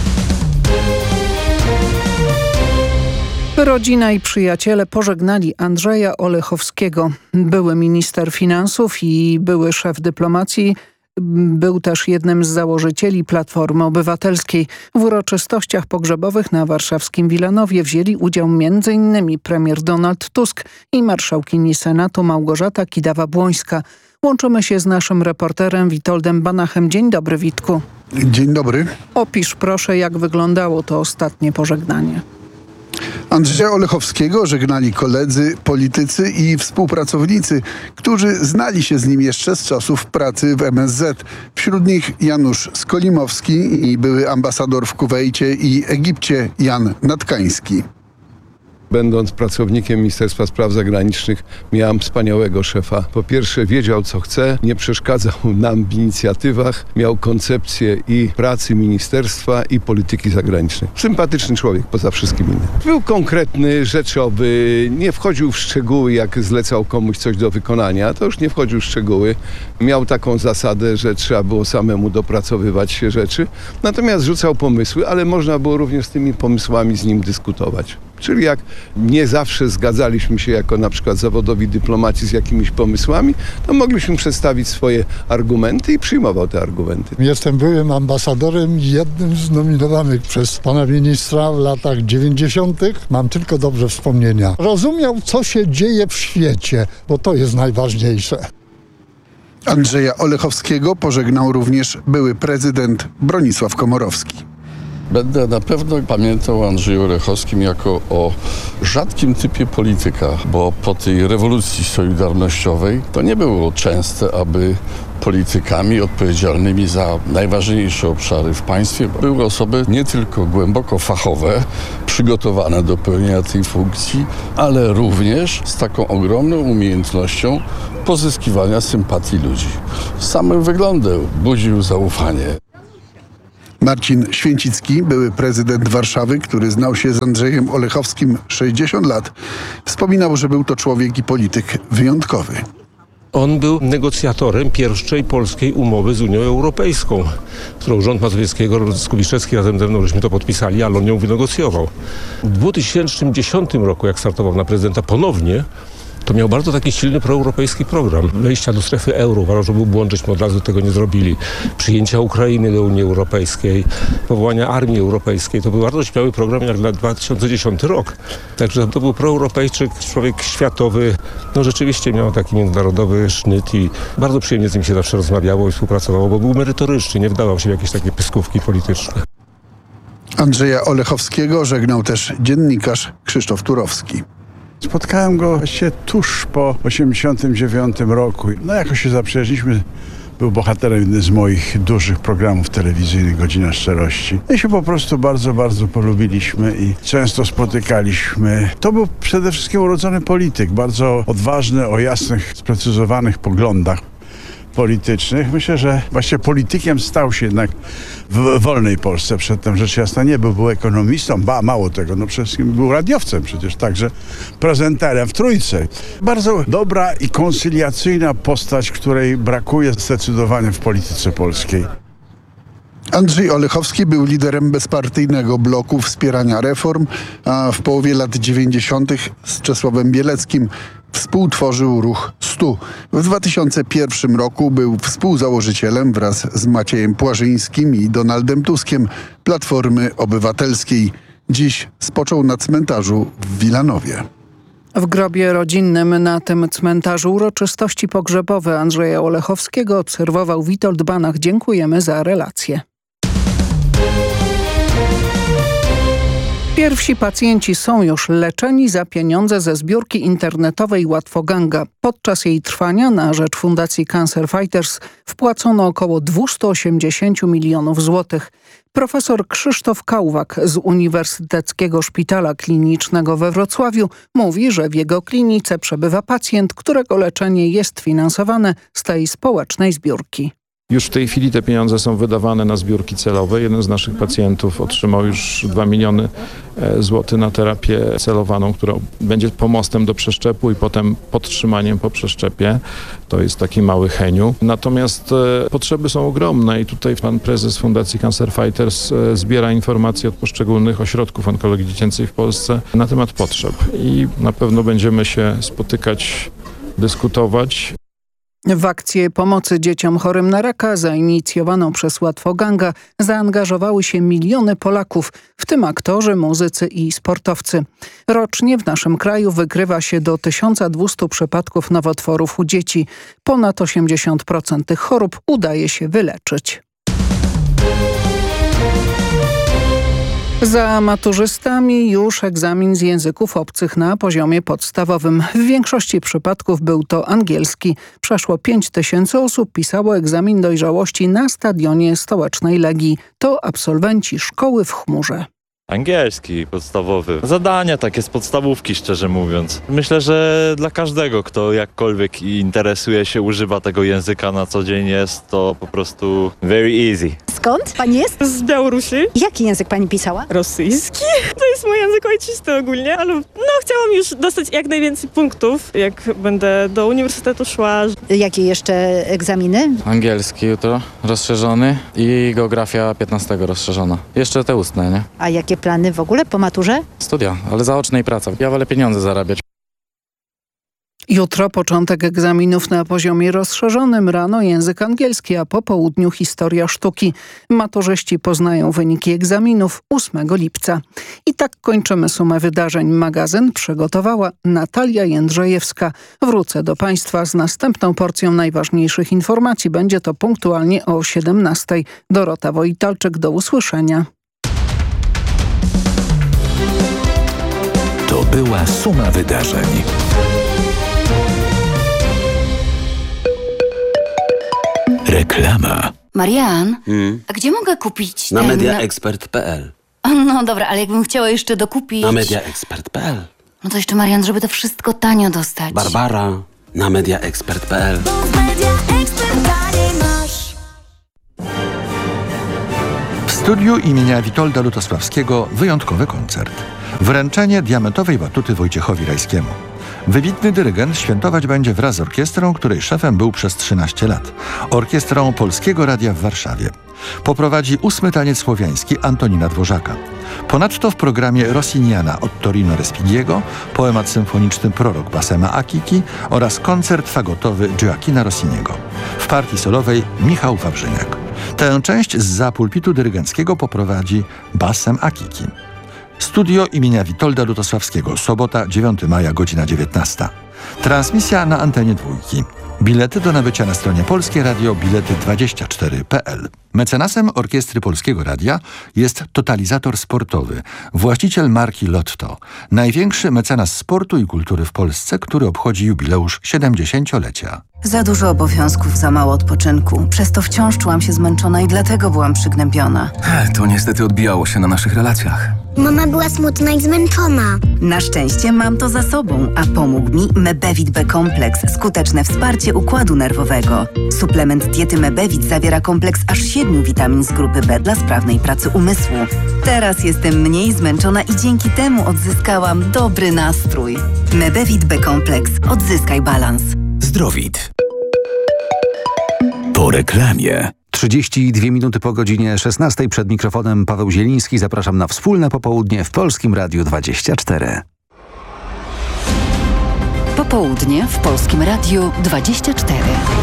Rodzina i przyjaciele pożegnali Andrzeja Olechowskiego. Były minister finansów i były szef dyplomacji. Był też jednym z założycieli Platformy Obywatelskiej. W uroczystościach pogrzebowych na warszawskim Wilanowie wzięli udział między innymi premier Donald Tusk i marszałkini Senatu Małgorzata Kidawa-Błońska. Łączymy się z naszym reporterem Witoldem Banachem. Dzień dobry, Witku. Dzień dobry. Opisz proszę, jak wyglądało to ostatnie pożegnanie. Andrzeja Olechowskiego żegnali koledzy, politycy i współpracownicy, którzy znali się z nim jeszcze z czasów pracy w M S Z. Wśród nich Janusz Skolimowski i były ambasador w Kuwejcie i Egipcie Jan Natkański. Będąc pracownikiem Ministerstwa Spraw Zagranicznych, miałem wspaniałego szefa. Po pierwsze wiedział, co chce, nie przeszkadzał nam w inicjatywach, miał koncepcję i pracy ministerstwa, i polityki zagranicznej. Sympatyczny człowiek, poza wszystkim innym. Był konkretny, rzeczowy, nie wchodził w szczegóły, jak zlecał komuś coś do wykonania, to już nie wchodził w szczegóły. Miał taką zasadę, że trzeba było samemu dopracowywać się rzeczy, natomiast rzucał pomysły, ale można było również z tymi pomysłami z nim dyskutować. Czyli jak nie zawsze zgadzaliśmy się jako na przykład zawodowi dyplomaci z jakimiś pomysłami, to mogliśmy przedstawić swoje argumenty i przyjmował te argumenty. Jestem byłym ambasadorem i jednym z nominowanych przez pana ministra w latach dziewięćdziesiątych. Mam tylko dobrze wspomnienia. Rozumiał, co się dzieje w świecie, bo to jest najważniejsze. Andrzeja Olechowskiego pożegnał również były prezydent Bronisław Komorowski. Będę na pewno pamiętał o Andrzeju Olechowskim jako o rzadkim typie polityka, bo po tej rewolucji solidarnościowej to nie było częste, aby politykami odpowiedzialnymi za najważniejsze obszary w państwie były osoby nie tylko głęboko fachowe, przygotowane do pełnienia tej funkcji, ale również z taką ogromną umiejętnością pozyskiwania sympatii ludzi. Samym wyglądem budził zaufanie. Marcin Święcicki, były prezydent Warszawy, który znał się z Andrzejem Olechowskim sześćdziesiąt lat, wspominał, że był to człowiek i polityk wyjątkowy. On był negocjatorem pierwszej polskiej umowy z Unią Europejską, którą rząd Mazowieckiego, Skubiszewski razem ze mną żeśmy to podpisali, ale on ją wynegocjował. W dwa tysiące dziesiątym roku, jak startował na prezydenta ponownie, to miał bardzo taki silny proeuropejski program. Wejścia do strefy euro, uważał, że był błąd, żeśmy od razu tego nie zrobili. Przyjęcia Ukrainy do Unii Europejskiej, powołania Armii Europejskiej. To był bardzo śmiały program jak na dwa tysiące dziesiąty rok. Także to był proeuropejczyk, człowiek światowy. No rzeczywiście miał taki międzynarodowy sznyt i bardzo przyjemnie z nim się zawsze rozmawiało i współpracowało, bo był merytoryczny, nie wdawał się w jakieś takie pyskówki polityczne. Andrzeja Olechowskiego żegnał też dziennikarz Krzysztof Turowski. Spotkałem go właściwie tuż po osiemdziesiątym dziewiątym roku. No jakoś się zaprzyjaźniliśmy. Był bohaterem jednym z moich dużych programów telewizyjnych, Godzina Szczerości. I się po prostu bardzo, bardzo polubiliśmy i często spotykaliśmy. To był przede wszystkim urodzony polityk, bardzo odważny, o jasnych, sprecyzowanych poglądach politycznych. Myślę, że właśnie politykiem stał się jednak w wolnej Polsce. Przedtem rzecz jasna nie był, był ekonomistą, ba, mało tego, no przede wszystkim był radiowcem przecież, także prezenterem w Trójce. Bardzo dobra i koncyliacyjna postać, której brakuje zdecydowanie w polityce polskiej. Andrzej Olechowski był liderem bezpartyjnego bloku wspierania reform, a w połowie lat dziewięćdziesiątych z Czesławem Bieleckim współtworzył ruch stu. W dwa tysiące pierwszym roku był współzałożycielem wraz z Maciejem Płażyńskim i Donaldem Tuskiem Platformy Obywatelskiej. Dziś spoczął na cmentarzu w Wilanowie. W grobie rodzinnym na tym cmentarzu uroczystości pogrzebowe Andrzeja Olechowskiego obserwował Witold Banach. Dziękujemy za relację. Pierwsi pacjenci są już leczeni za pieniądze ze zbiórki internetowej Łatwoganga. Podczas jej trwania na rzecz Fundacji Cancer Fighters wpłacono około dwieście osiemdziesiąt milionów złotych. Profesor Krzysztof Kałwak z Uniwersyteckiego Szpitala Klinicznego we Wrocławiu mówi, że w jego klinice przebywa pacjent, którego leczenie jest finansowane z tej społecznej zbiórki. Już w tej chwili te pieniądze są wydawane na zbiórki celowe. Jeden z naszych pacjentów otrzymał już dwa miliony złotych na terapię celowaną, która będzie pomostem do przeszczepu i potem podtrzymaniem po przeszczepie. To jest taki mały heniu. Natomiast e, potrzeby są ogromne i tutaj pan prezes Fundacji Cancer Fighters e, zbiera informacje od poszczególnych ośrodków onkologii dziecięcej w Polsce na temat potrzeb. I na pewno będziemy się spotykać, dyskutować. W akcję pomocy dzieciom chorym na raka zainicjowaną przez Łatwoganga zaangażowały się miliony Polaków, w tym aktorzy, muzycy i sportowcy. Rocznie w naszym kraju wykrywa się do tysiąc dwieście przypadków nowotworów u dzieci. Ponad osiemdziesiąt procent tych chorób udaje się wyleczyć. Za maturzystami już egzamin z języków obcych na poziomie podstawowym. W większości przypadków był to angielski. Przeszło pięć tysięcy osób pisało egzamin dojrzałości na stadionie stołecznej Legii. To absolwenci szkoły w chmurze. Angielski podstawowy. Zadania takie z podstawówki, szczerze mówiąc. Myślę, że dla każdego, kto jakkolwiek interesuje się, używa tego języka na co dzień, jest to po prostu very easy. Skąd pani jest? Z Białorusi. Jaki język pani pisała? Rosyjski. To jest mój język ojczysty ogólnie, ale no chciałam już dostać jak najwięcej punktów, jak będę do uniwersytetu szła. Jakie jeszcze egzaminy? Angielski jutro rozszerzony i geografia piętnastego rozszerzona. Jeszcze te ustne, nie? A jakie plany w ogóle po maturze? Studia, ale zaoczne i praca. Ja wolę pieniądze zarabiać. Jutro początek egzaminów na poziomie rozszerzonym, rano język angielski, a po południu historia sztuki. Maturzyści poznają wyniki egzaminów ósmego lipca. I tak kończymy sumę wydarzeń. Magazyn przygotowała Natalia Jędrzejewska. Wrócę do Państwa z następną porcją najważniejszych informacji. Będzie to punktualnie o siedemnastej. Dorota Wojtalczyk, do usłyszenia. To była suma wydarzeń. Reklama. Marian, Hmm. a gdzie mogę kupić Na ten... mediaexpert kropka p l. No dobra, ale jakbym chciała jeszcze dokupić... Na mediaexpert kropka p l. No to jeszcze, Marian, żeby to wszystko tanio dostać. Barbara, na mediaexpert kropka p l. W studiu imienia Witolda Lutosławskiego wyjątkowy koncert. Wręczenie diamentowej batuty Wojciechowi Rajskiemu. Wybitny dyrygent świętować będzie wraz z orkiestrą, której szefem był przez trzynaście lat. Orkiestrą Polskiego Radia w Warszawie. Poprowadzi ósmy taniec słowiański Antonina Dworzaka. Ponadto w programie Rossiniana od Torino Respighiego, poemat symfoniczny Prorok Bassema Akiki oraz koncert fagotowy Gioacchina Rossiniego. W partii solowej Michał Wawrzyniak. Tę część zza pulpitu dyrygenckiego poprowadzi Bassem Akiki. Studio imienia Witolda Lutosławskiego, sobota dziewiątego maja, godzina dziewiętnasta. Transmisja na antenie dwójki. Bilety do nabycia na stronie Polskie Radio bilety dwadzieścia cztery kropka p l. Mecenasem Orkiestry Polskiego Radia jest Totalizator Sportowy, właściciel marki Lotto. Największy mecenas sportu i kultury w Polsce, który obchodzi jubileusz siedemdziesięciolecia. Za dużo obowiązków, za mało odpoczynku. Przez to wciąż czułam się zmęczona i dlatego byłam przygnębiona. To niestety odbijało się na naszych relacjach. Mama była smutna i zmęczona. Na szczęście mam to za sobą, a pomógł mi Mebevit B-kompleks, skuteczne wsparcie układu nerwowego. Suplement diety Mebevit zawiera kompleks aż siedmiu witamin z grupy B dla sprawnej pracy umysłu. Teraz jestem mniej zmęczona i dzięki temu odzyskałam dobry nastrój. Mebevit B-kompleks. Odzyskaj balans. Zdrowit. Po reklamie. trzydzieści dwie minuty po godzinie szesnastej. Przed mikrofonem Paweł Zieliński. Zapraszam na wspólne popołudnie w Polskim Radiu dwadzieścia cztery. Popołudnie w Polskim Radiu dwadzieścia cztery.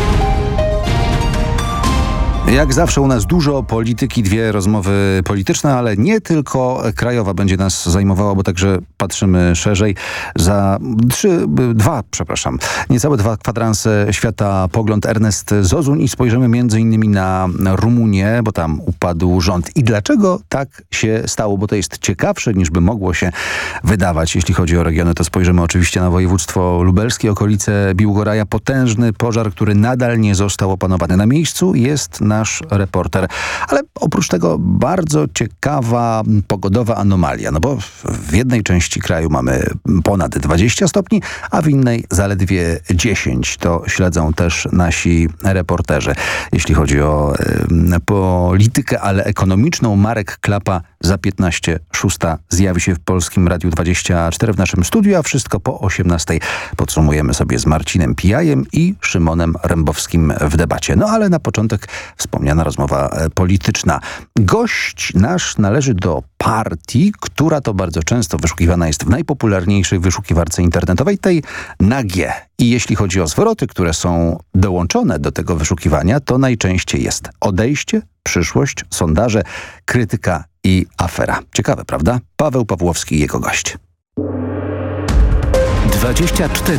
Jak zawsze u nas dużo polityki, dwie rozmowy polityczne, ale nie tylko krajowa będzie nas zajmowała, bo także patrzymy szerzej. Za trzy, dwa, przepraszam, niecałe dwa kwadranse świata pogląd Ernest Zozuń i spojrzymy między innymi na Rumunię, bo tam upadł rząd. I dlaczego tak się stało? Bo to jest ciekawsze niż by mogło się wydawać. Jeśli chodzi o regiony, to spojrzymy oczywiście na województwo lubelskie, okolice Biłgoraja. Potężny pożar, który nadal nie został opanowany. Na miejscu jest nasz reporter. Ale oprócz tego bardzo ciekawa pogodowa anomalia, no bo w jednej części kraju mamy ponad dwadzieścia stopni, a w innej zaledwie dziesięć. To śledzą też nasi reporterzy. Jeśli chodzi o y, politykę, ale ekonomiczną, Marek Klapa za piętnaście szósta zjawi się w Polskim Radiu dwadzieścia cztery w naszym studiu, a wszystko po osiemnastej podsumujemy sobie z Marcinem Pijajem i Szymonem Rębowskim w debacie. No ale na początek wspomniana rozmowa polityczna. Gość nasz należy do partii, która to bardzo często wyszukiwana jest w najpopularniejszej wyszukiwarce internetowej, tej na G. I jeśli chodzi o zwroty, które są dołączone do tego wyszukiwania, to najczęściej jest odejście, przyszłość, sondaże, krytyka i afera. Ciekawe, prawda? Paweł Pawłowski i jego gość. dwadzieścia cztery 24 pytania. Rozmowa polityczna.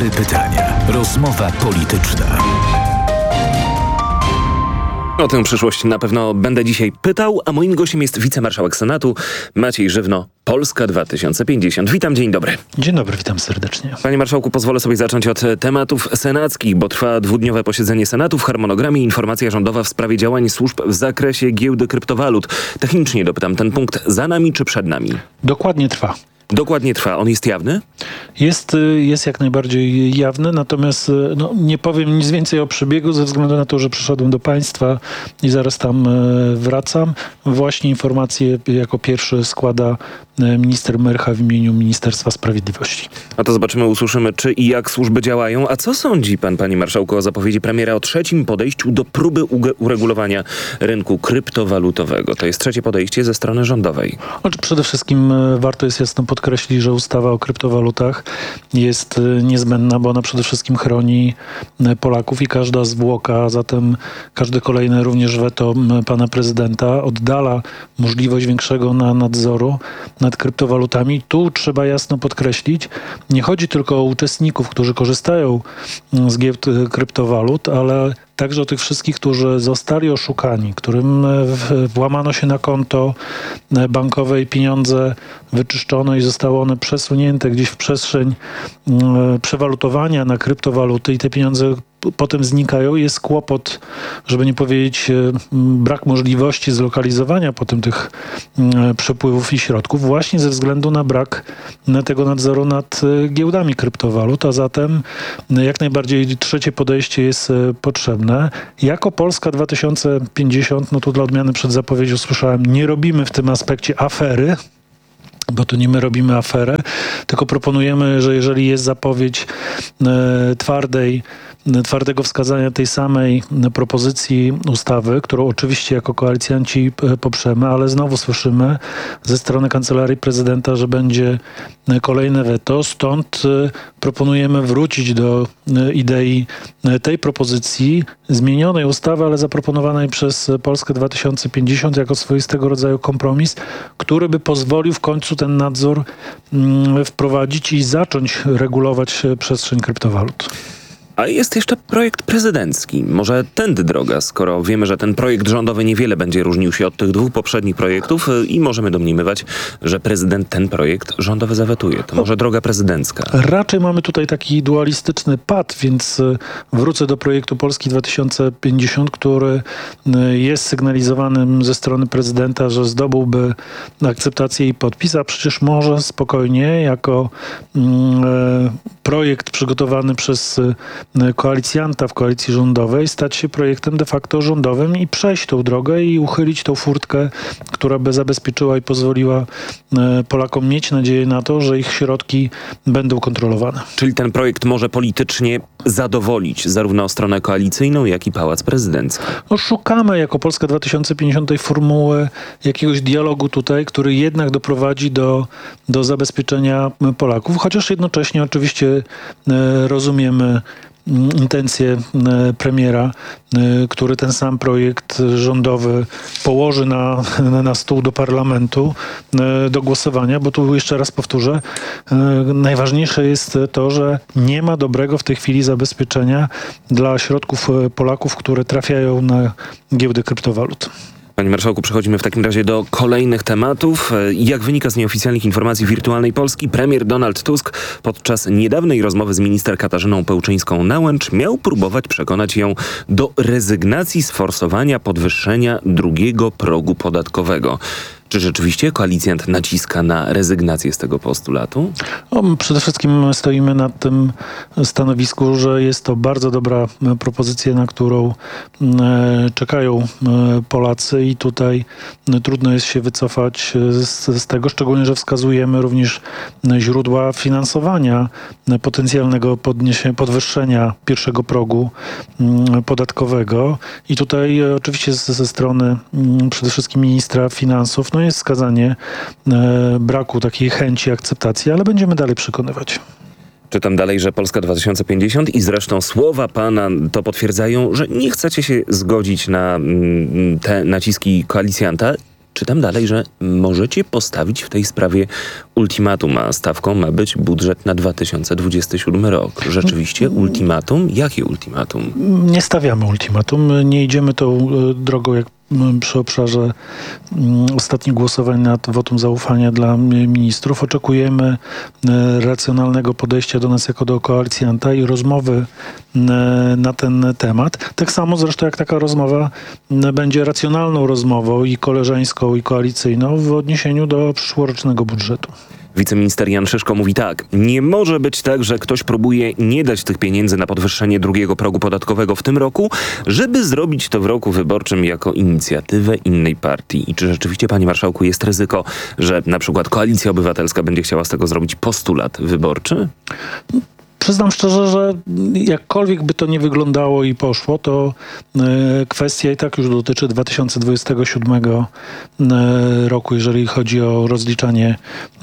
O tę przyszłość na pewno będę dzisiaj pytał, a moim gościem jest wicemarszałek Senatu Maciej Żywno, Polska dwa tysiące pięćdziesiąt. Witam, dzień dobry. Dzień dobry, witam serdecznie. Panie marszałku, pozwolę sobie zacząć od tematów senackich, bo trwa dwudniowe posiedzenie Senatu. W harmonogramie informacja rządowa w sprawie działań służb w zakresie giełdy kryptowalut. Technicznie dopytam, ten punkt za nami czy przed nami? Dokładnie trwa. Dokładnie trwa. On jest jawny? Jest, jest jak najbardziej jawny, natomiast no, nie powiem nic więcej o przebiegu ze względu na to, że przyszedłem do państwa i zaraz tam wracam. Właśnie informacje jako pierwszy składa minister Myrcha w imieniu Ministerstwa Sprawiedliwości. A to zobaczymy, usłyszymy, czy i jak służby działają. A co sądzi pan, panie marszałku, o zapowiedzi premiera o trzecim podejściu do próby uregulowania rynku kryptowalutowego? To jest trzecie podejście ze strony rządowej. Przede wszystkim warto jest jasno podkreślić, że ustawa o kryptowalutach jest niezbędna, bo ona przede wszystkim chroni Polaków i każda zwłoka, a zatem każde kolejne również weto pana prezydenta oddala możliwość większego na nadzoru nad kryptowalutami. Tu trzeba jasno podkreślić, nie chodzi tylko o uczestników, którzy korzystają z giełd kryptowalut, ale także o tych wszystkich, którzy zostali oszukani, którym włamano się na konto bankowe i pieniądze wyczyszczono i zostały one przesunięte gdzieś w przestrzeń przewalutowania na kryptowaluty i te pieniądze potem znikają. Jest kłopot, żeby nie powiedzieć brak możliwości zlokalizowania potem tych przepływów i środków właśnie ze względu na brak tego nadzoru nad giełdami kryptowalut, a zatem jak najbardziej trzecie podejście jest potrzebne. Jako Polska dwa tysiące pięćdziesiąt, no tu dla odmiany przed zapowiedzią słyszałem, nie robimy w tym aspekcie afery, bo to nie my robimy aferę, tylko proponujemy, że jeżeli jest zapowiedź e, twardej, twardego wskazania tej samej propozycji ustawy, którą oczywiście jako koalicjanci poprzemy, ale znowu słyszymy ze strony Kancelarii Prezydenta, że będzie kolejne weto. Stąd proponujemy wrócić do idei tej propozycji, zmienionej ustawy, ale zaproponowanej przez Polskę dwa tysiące pięćdziesiąt jako swoistego rodzaju kompromis, który by pozwolił w końcu ten nadzór wprowadzić i zacząć regulować przestrzeń kryptowalut. A jest jeszcze projekt prezydencki. Może tędy droga, skoro wiemy, że ten projekt rządowy niewiele będzie różnił się od tych dwóch poprzednich projektów i możemy domniemywać, że prezydent ten projekt rządowy zawetuje. To może droga prezydencka. Raczej mamy tutaj taki dualistyczny pad, więc wrócę do projektu Polski dwa tysiące pięćdziesiąt, który jest sygnalizowanym ze strony prezydenta, że zdobyłby akceptację i podpis, a przecież może spokojnie jako mm, projekt przygotowany przez koalicjanta w koalicji rządowej stać się projektem de facto rządowym i przejść tą drogę i uchylić tą furtkę, która by zabezpieczyła i pozwoliła Polakom mieć nadzieję na to, że ich środki będą kontrolowane. Czyli ten projekt może politycznie zadowolić zarówno stronę koalicyjną, jak i Pałac Prezydencki. No, szukamy jako Polska dwa tysiące pięćdziesiąt tej formuły jakiegoś dialogu tutaj, który jednak doprowadzi do, do zabezpieczenia Polaków, chociaż jednocześnie oczywiście e, rozumiemy intencje premiera, który ten sam projekt rządowy położy na, na stół do parlamentu do głosowania, bo tu jeszcze raz powtórzę, najważniejsze jest to, że nie ma dobrego w tej chwili zabezpieczenia dla środków Polaków, które trafiają na giełdę kryptowalut. Panie marszałku, przechodzimy w takim razie do kolejnych tematów. Jak wynika z nieoficjalnych informacji Wirtualnej Polski, premier Donald Tusk podczas niedawnej rozmowy z minister Katarzyną Pełczyńską-Nałęcz miał próbować przekonać ją do rezygnacji z forsowania podwyższenia drugiego progu podatkowego. Czy rzeczywiście koalicjant naciska na rezygnację z tego postulatu? No, przede wszystkim stoimy na tym stanowisku, że jest to bardzo dobra propozycja, na którą e, czekają e, Polacy i tutaj e, trudno jest się wycofać z, z tego, szczególnie, że wskazujemy również źródła finansowania e, potencjalnego podniesie, podwyższenia pierwszego progu e, podatkowego i tutaj e, oczywiście z, ze strony e, przede wszystkim ministra finansów no jest wskazanie e, braku takiej chęci akceptacji, ale będziemy dalej przekonywać. Czytam dalej, że Polska dwa tysiące pięćdziesiąt i zresztą słowa pana to potwierdzają, że nie chcecie się zgodzić na mm, te naciski koalicjanta. czytam dalej, że możecie postawić w tej sprawie ultimatum, a stawką ma być budżet na dwa tysiące dwudziesty siódmy rok. Rzeczywiście ultimatum? Jakie ultimatum? Nie stawiamy ultimatum, nie idziemy tą drogą jak przy obszarze ostatnich głosowań nad wotum zaufania dla ministrów. Oczekujemy racjonalnego podejścia do nas jako do koalicjanta i rozmowy na ten temat. Tak samo zresztą jak taka rozmowa będzie racjonalną rozmową i koleżeńską, i koalicyjną w odniesieniu do przyszłorocznego budżetu. Wiceminister Jan Szyszko mówi tak: nie może być tak, że ktoś próbuje nie dać tych pieniędzy na podwyższenie drugiego progu podatkowego w tym roku, żeby zrobić to w roku wyborczym jako inicjatywę innej partii. I czy rzeczywiście, panie marszałku, jest ryzyko, że na przykład Koalicja Obywatelska będzie chciała z tego zrobić postulat wyborczy? Przyznam szczerze, że jakkolwiek by to nie wyglądało i poszło, to kwestia i tak już dotyczy dwa tysiące dwudziestego siódmego roku, jeżeli chodzi o rozliczanie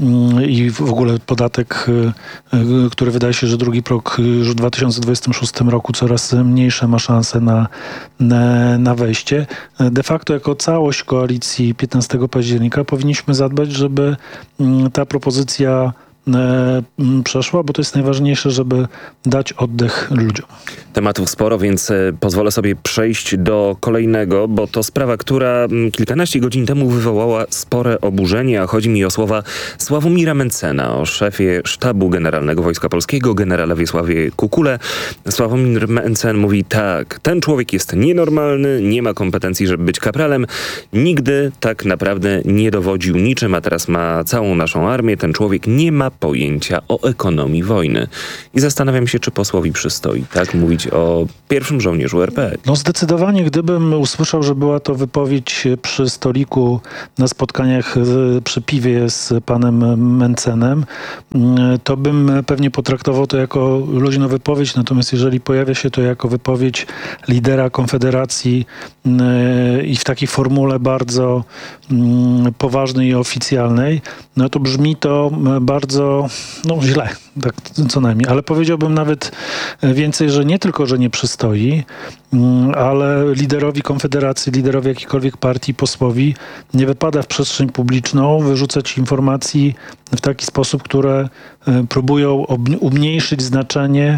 i w ogóle podatek, który wydaje się, że drugi próg już w dwa tysiące dwudziestym szóstym roku coraz mniejsze ma szanse na, na, na wejście. De facto jako całość koalicji piętnastego października powinniśmy zadbać, żeby ta propozycja przeszła, bo to jest najważniejsze, żeby dać oddech ludziom. Tematów sporo, więc pozwolę sobie przejść do kolejnego, bo to sprawa, która kilkanaście godzin temu wywołała spore oburzenie, a chodzi mi o słowa Sławomira Mentzena, o szefie Sztabu Generalnego Wojska Polskiego, generale Wiesławie Kukule. Sławomir Mentzen mówi tak: ten człowiek jest nienormalny, nie ma kompetencji, żeby być kapralem, nigdy tak naprawdę nie dowodził niczym, a teraz ma całą naszą armię. Ten człowiek nie ma pojęcia o ekonomii wojny. I zastanawiam się, czy posłowi przystoi tak mówić o pierwszym żołnierzu R P. No zdecydowanie, gdybym usłyszał, że była to wypowiedź przy stoliku na spotkaniach przy piwie z panem Mentzenem, to bym pewnie potraktował to jako luźną wypowiedź, natomiast jeżeli pojawia się to jako wypowiedź lidera Konfederacji i w takiej formule bardzo poważnej i oficjalnej, no to brzmi to bardzo no źle, tak co najmniej. Ale powiedziałbym nawet więcej, że nie tylko, że nie przystoi, ale liderowi Konfederacji, liderowi jakiejkolwiek partii, posłowi nie wypada w przestrzeń publiczną wyrzucać informacji w taki sposób, które próbują umniejszyć znaczenie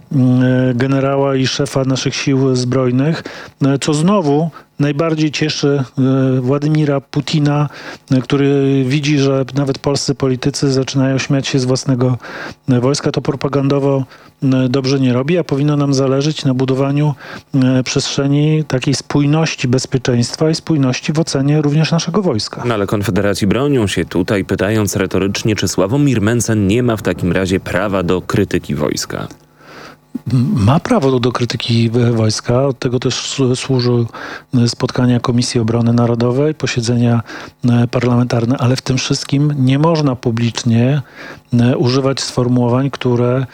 generała i szefa naszych sił zbrojnych, co znowu najbardziej cieszy Władimira Putina, który widzi, że nawet polscy politycy zaczynają śmiać się z własnego wojska. To propagandowo dobrze nie robi, a powinno nam zależeć na budowaniu przestrzeni takiej spójności bezpieczeństwa i spójności w ocenie również naszego wojska. No ale Konfederacji bronią się tutaj, pytając retorycznie, czy Sławomir Mentzen nie ma w takim razie prawa do krytyki wojska. Ma prawo do, do krytyki wojska. Od tego też służą spotkania Komisji Obrony Narodowej, posiedzenia parlamentarne, ale w tym wszystkim nie można publicznie używać sformułowań, które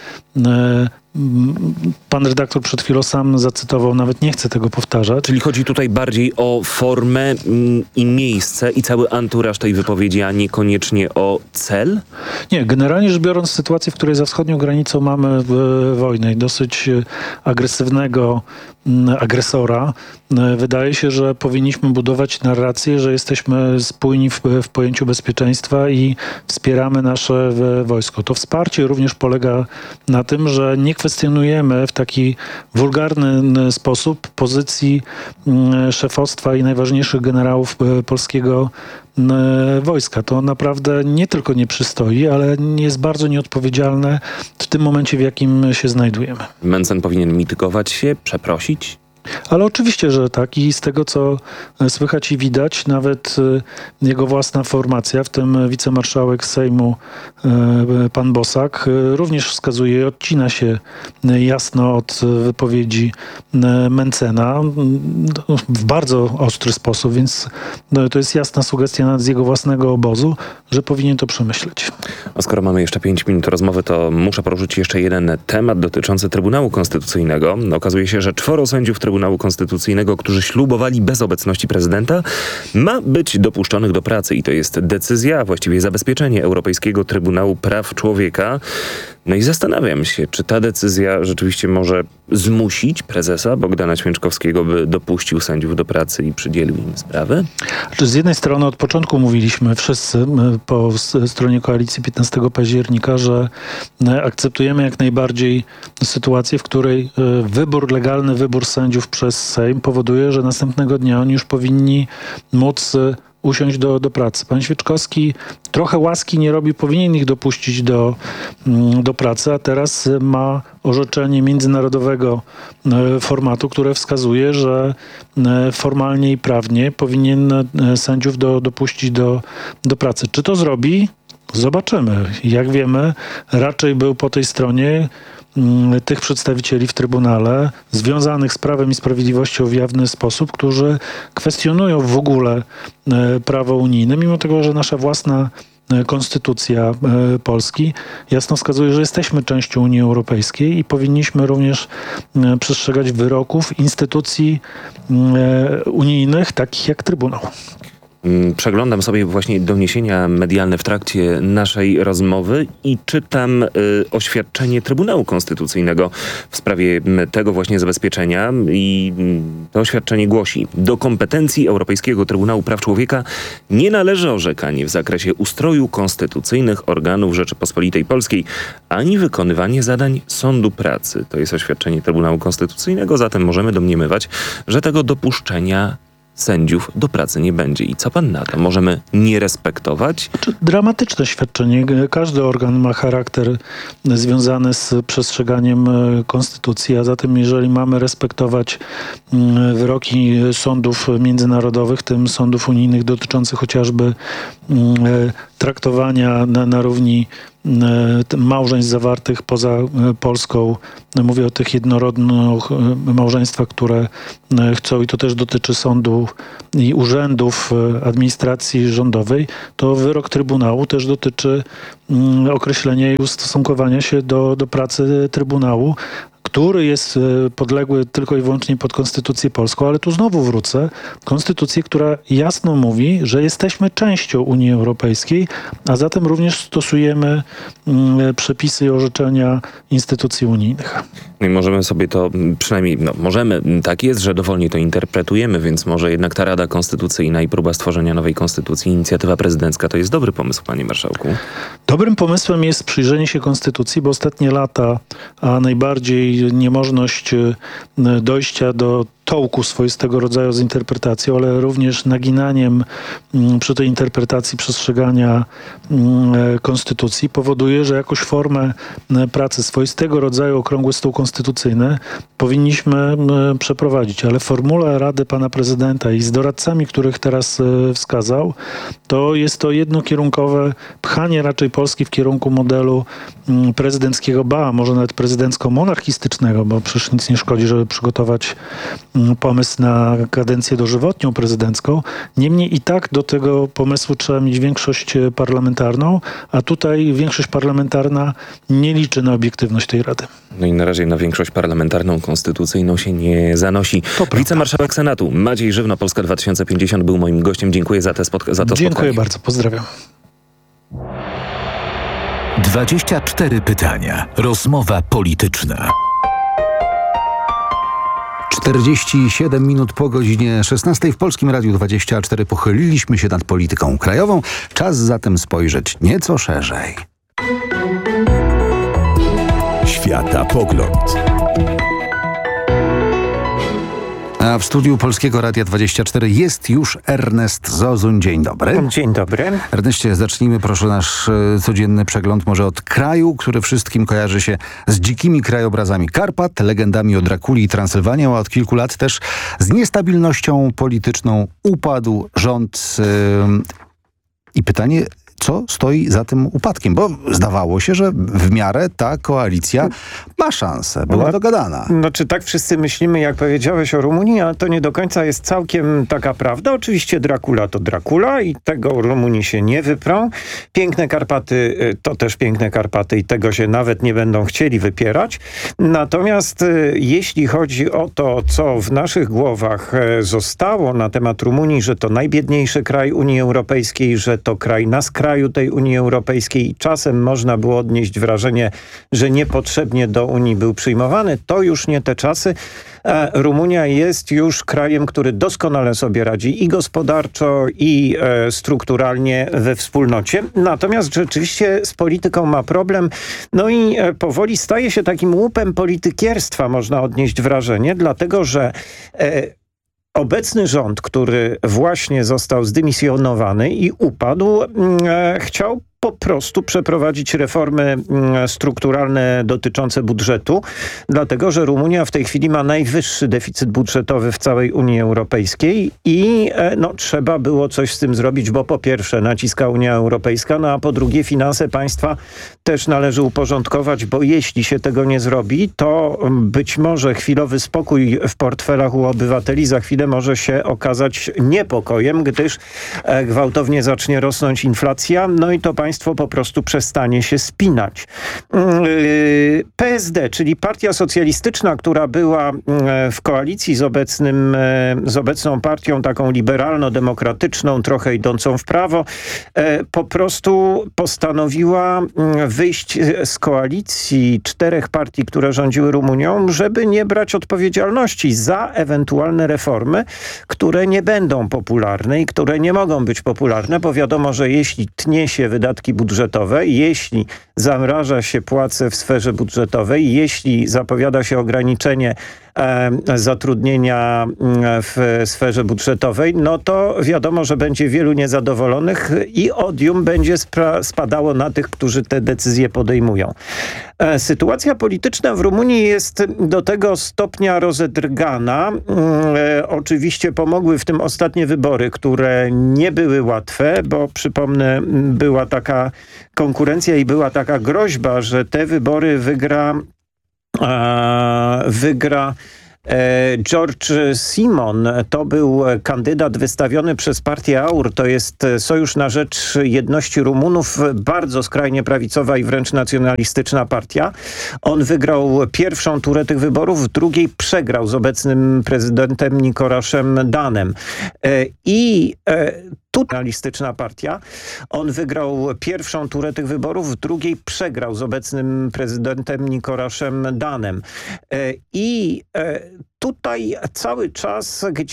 pan redaktor przed chwilą sam zacytował, nawet nie chcę tego powtarzać. Czyli chodzi tutaj bardziej o formę i miejsce i cały anturaż tej wypowiedzi, a niekoniecznie o cel? Nie, generalnie rzecz biorąc, sytuację, w której za wschodnią granicą mamy wojnę i dosyć agresywnego agresora, wydaje się, że powinniśmy budować narrację, że jesteśmy spójni w, w pojęciu bezpieczeństwa i wspieramy nasze wojsko. To wsparcie również polega na tym, że nie kwestionujemy w taki wulgarny sposób pozycji szefostwa i najważniejszych generałów polskiego wojska. To naprawdę nie tylko nie przystoi, ale jest bardzo nieodpowiedzialne w tym momencie, w jakim się znajdujemy. Mentzen powinien mitygować się, przeprosić? Ale oczywiście, że tak i z tego, co słychać i widać, nawet jego własna formacja, w tym wicemarszałek Sejmu pan Bosak, również wskazuje i odcina się jasno od wypowiedzi Mentzena w bardzo ostry sposób, więc to jest jasna sugestia z jego własnego obozu, że powinien to przemyśleć. A skoro mamy jeszcze pięć minut rozmowy, to muszę poruszyć jeszcze jeden temat dotyczący Trybunału Konstytucyjnego. Okazuje się, że czworo sędziów Trybunału Trybunału Konstytucyjnego, którzy ślubowali bez obecności prezydenta, ma być dopuszczonych do pracy i to jest decyzja, a właściwie zabezpieczenie Europejskiego Trybunału Praw Człowieka. No i zastanawiam się, czy ta decyzja rzeczywiście może zmusić prezesa Bogdana Święczkowskiego, by dopuścił sędziów do pracy i przydzielił im sprawę? Z jednej strony od początku mówiliśmy wszyscy po stronie koalicji piętnastego października, że akceptujemy jak najbardziej sytuację, w której wybór, legalny wybór sędziów przez Sejm powoduje, że następnego dnia oni już powinni móc usiąść do, do pracy. Pan Świeczkowski trochę łaski nie robi, powinien ich dopuścić do, do pracy, a teraz ma orzeczenie międzynarodowego formatu, które wskazuje, że formalnie i prawnie powinien sędziów do, dopuścić do, do pracy. Czy to zrobi? Zobaczymy. Jak wiemy, raczej był po tej stronie tych przedstawicieli w Trybunale związanych z Prawem i Sprawiedliwością w jawny sposób, którzy kwestionują w ogóle prawo unijne, mimo tego, że nasza własna konstytucja Polski jasno wskazuje, że jesteśmy częścią Unii Europejskiej i powinniśmy również przestrzegać wyroków instytucji unijnych, takich jak Trybunał. Przeglądam sobie właśnie doniesienia medialne w trakcie naszej rozmowy i czytam y, oświadczenie Trybunału Konstytucyjnego w sprawie tego właśnie zabezpieczenia i y, to oświadczenie głosi: do kompetencji Europejskiego Trybunału Praw Człowieka nie należy orzekanie w zakresie ustroju konstytucyjnych organów Rzeczypospolitej Polskiej, ani wykonywanie zadań sądu pracy. To jest oświadczenie Trybunału Konstytucyjnego, zatem możemy domniemywać, że tego dopuszczenia sędziów do pracy nie będzie. I co pan na to? Możemy nie respektować? Dramatyczne świadczenie. Każdy organ ma charakter związany z przestrzeganiem konstytucji, a zatem jeżeli mamy respektować wyroki sądów międzynarodowych, tym sądów unijnych dotyczących chociażby traktowania na, na równi małżeństw zawartych poza Polską. Mówię o tych jednorodnych małżeństwach, które chcą, i to też dotyczy sądów i urzędów administracji rządowej, to wyrok Trybunału też dotyczy określenia i ustosunkowania się do, do pracy Trybunału, który jest podległy tylko i wyłącznie pod Konstytucję Polską, ale tu znowu wrócę. Konstytucję, która jasno mówi, że jesteśmy częścią Unii Europejskiej, a zatem również stosujemy mm, przepisy i orzeczenia instytucji unijnych. No i możemy sobie to, przynajmniej, no możemy, tak jest, że dowolnie to interpretujemy, więc może jednak ta Rada Konstytucyjna i próba stworzenia nowej konstytucji, inicjatywa prezydencka to jest dobry pomysł, panie marszałku? Dobrym pomysłem jest przyjrzenie się konstytucji, bo ostatnie lata, a najbardziej niemożność dojścia do tołku swoistego rodzaju z interpretacją, ale również naginaniem przy tej interpretacji przestrzegania konstytucji powoduje, że jakąś formę pracy, swoistego rodzaju okrągły stół konstytucyjny powinniśmy przeprowadzić. Ale w formule Rady pana prezydenta i z doradcami, których teraz wskazał, to jest to jednokierunkowe pchanie raczej Polski w kierunku modelu prezydenckiego, ba, może nawet prezydencko-monarchistycznego, bo przecież nic nie szkodzi, żeby przygotować pomysł na kadencję dożywotnią prezydencką. Niemniej i tak do tego pomysłu trzeba mieć większość parlamentarną, a tutaj większość parlamentarna nie liczy na obiektywność tej Rady. No i na razie na większość parlamentarną, konstytucyjną się nie zanosi. Wicemarszałek Senatu Maciej Żywno, Polska dwa tysiące pięćdziesiąt, był moim gościem. Dziękuję za, te spotka- za to Dziękuję spotkanie. bardzo, pozdrawiam. dwadzieścia cztery pytania. Rozmowa polityczna. czterdzieści siedem minut po godzinie szesnastej w Polskim Radiu dwadzieścia cztery pochyliliśmy się nad polityką krajową. Czas zatem spojrzeć nieco szerzej. Światapogląd. A w studiu Polskiego Radia dwadzieścia cztery jest już Ernest Zozuń. Dzień dobry. Dzień dobry. Erneście, zacznijmy proszę nasz e, codzienny przegląd może od kraju, który wszystkim kojarzy się z dzikimi krajobrazami Karpat, legendami o Drakuli i Transylwanią, a od kilku lat też z niestabilnością polityczną. Upadł rząd e, i pytanie, co stoi za tym upadkiem? Bo zdawało się, że w miarę ta koalicja ma szansę, była no, dogadana. Znaczy tak wszyscy myślimy, jak powiedziałeś o Rumunii, ale to nie do końca jest całkiem taka prawda. Oczywiście Dracula to Dracula i tego Rumunii się nie wyprą. Piękne Karpaty to też piękne Karpaty i tego się nawet nie będą chcieli wypierać. Natomiast jeśli chodzi o to, co w naszych głowach zostało na temat Rumunii, że to najbiedniejszy kraj Unii Europejskiej, że to kraj na skraju tej Unii Europejskiej i czasem można było odnieść wrażenie, że niepotrzebnie do Unii był przyjmowany, to już nie te czasy. Rumunia jest już krajem, który doskonale sobie radzi i gospodarczo, i e, strukturalnie we wspólnocie. Natomiast rzeczywiście z polityką ma problem. No i e, powoli staje się takim łupem politykierstwa, można odnieść wrażenie, dlatego że e, obecny rząd, który właśnie został zdymisjonowany i upadł, e, chciał po prostu przeprowadzić reformy strukturalne dotyczące budżetu, dlatego że Rumunia w tej chwili ma najwyższy deficyt budżetowy w całej Unii Europejskiej i no, trzeba było coś z tym zrobić, bo po pierwsze naciska Unia Europejska, no a po drugie finanse państwa też należy uporządkować, bo jeśli się tego nie zrobi, to być może chwilowy spokój w portfelach u obywateli za chwilę może się okazać niepokojem, gdyż gwałtownie zacznie rosnąć inflacja, no i to państwo Państwo po prostu przestanie się spinać. P S D, czyli Partia Socjalistyczna, która była w koalicji z, obecnym, z obecną partią taką liberalno-demokratyczną, trochę idącą w prawo, po prostu postanowiła wyjść z koalicji czterech partii, które rządziły Rumunią, żeby nie brać odpowiedzialności za ewentualne reformy, które nie będą popularne i które nie mogą być popularne, bo wiadomo, że jeśli tnie się wydatki budżetowe, jeśli zamraża się płace w sferze budżetowej, jeśli zapowiada się ograniczenie e, zatrudnienia w sferze budżetowej, no to wiadomo, że będzie wielu niezadowolonych i odium będzie spadało na tych, którzy te decyzje podejmują. E, sytuacja polityczna w Rumunii jest do tego stopnia rozedrgana. E, oczywiście pomogły w tym ostatnie wybory, które nie były łatwe, bo przypomnę, była taka konkurencja i była taka groźba, że te wybory wygra e, wygra George Simon. To był kandydat wystawiony przez partię AUR, to jest Sojusz na Rzecz Jedności Rumunów, bardzo skrajnie prawicowa i wręcz nacjonalistyczna partia. On wygrał pierwszą turę tych wyborów, w drugiej przegrał z obecnym prezydentem Nikoraszem Danem. I tu nacjonalistyczna partia. On wygrał pierwszą turę tych wyborów, w drugiej przegrał z obecnym prezydentem Nikoraszem Danem. I tutaj cały czas gdzieś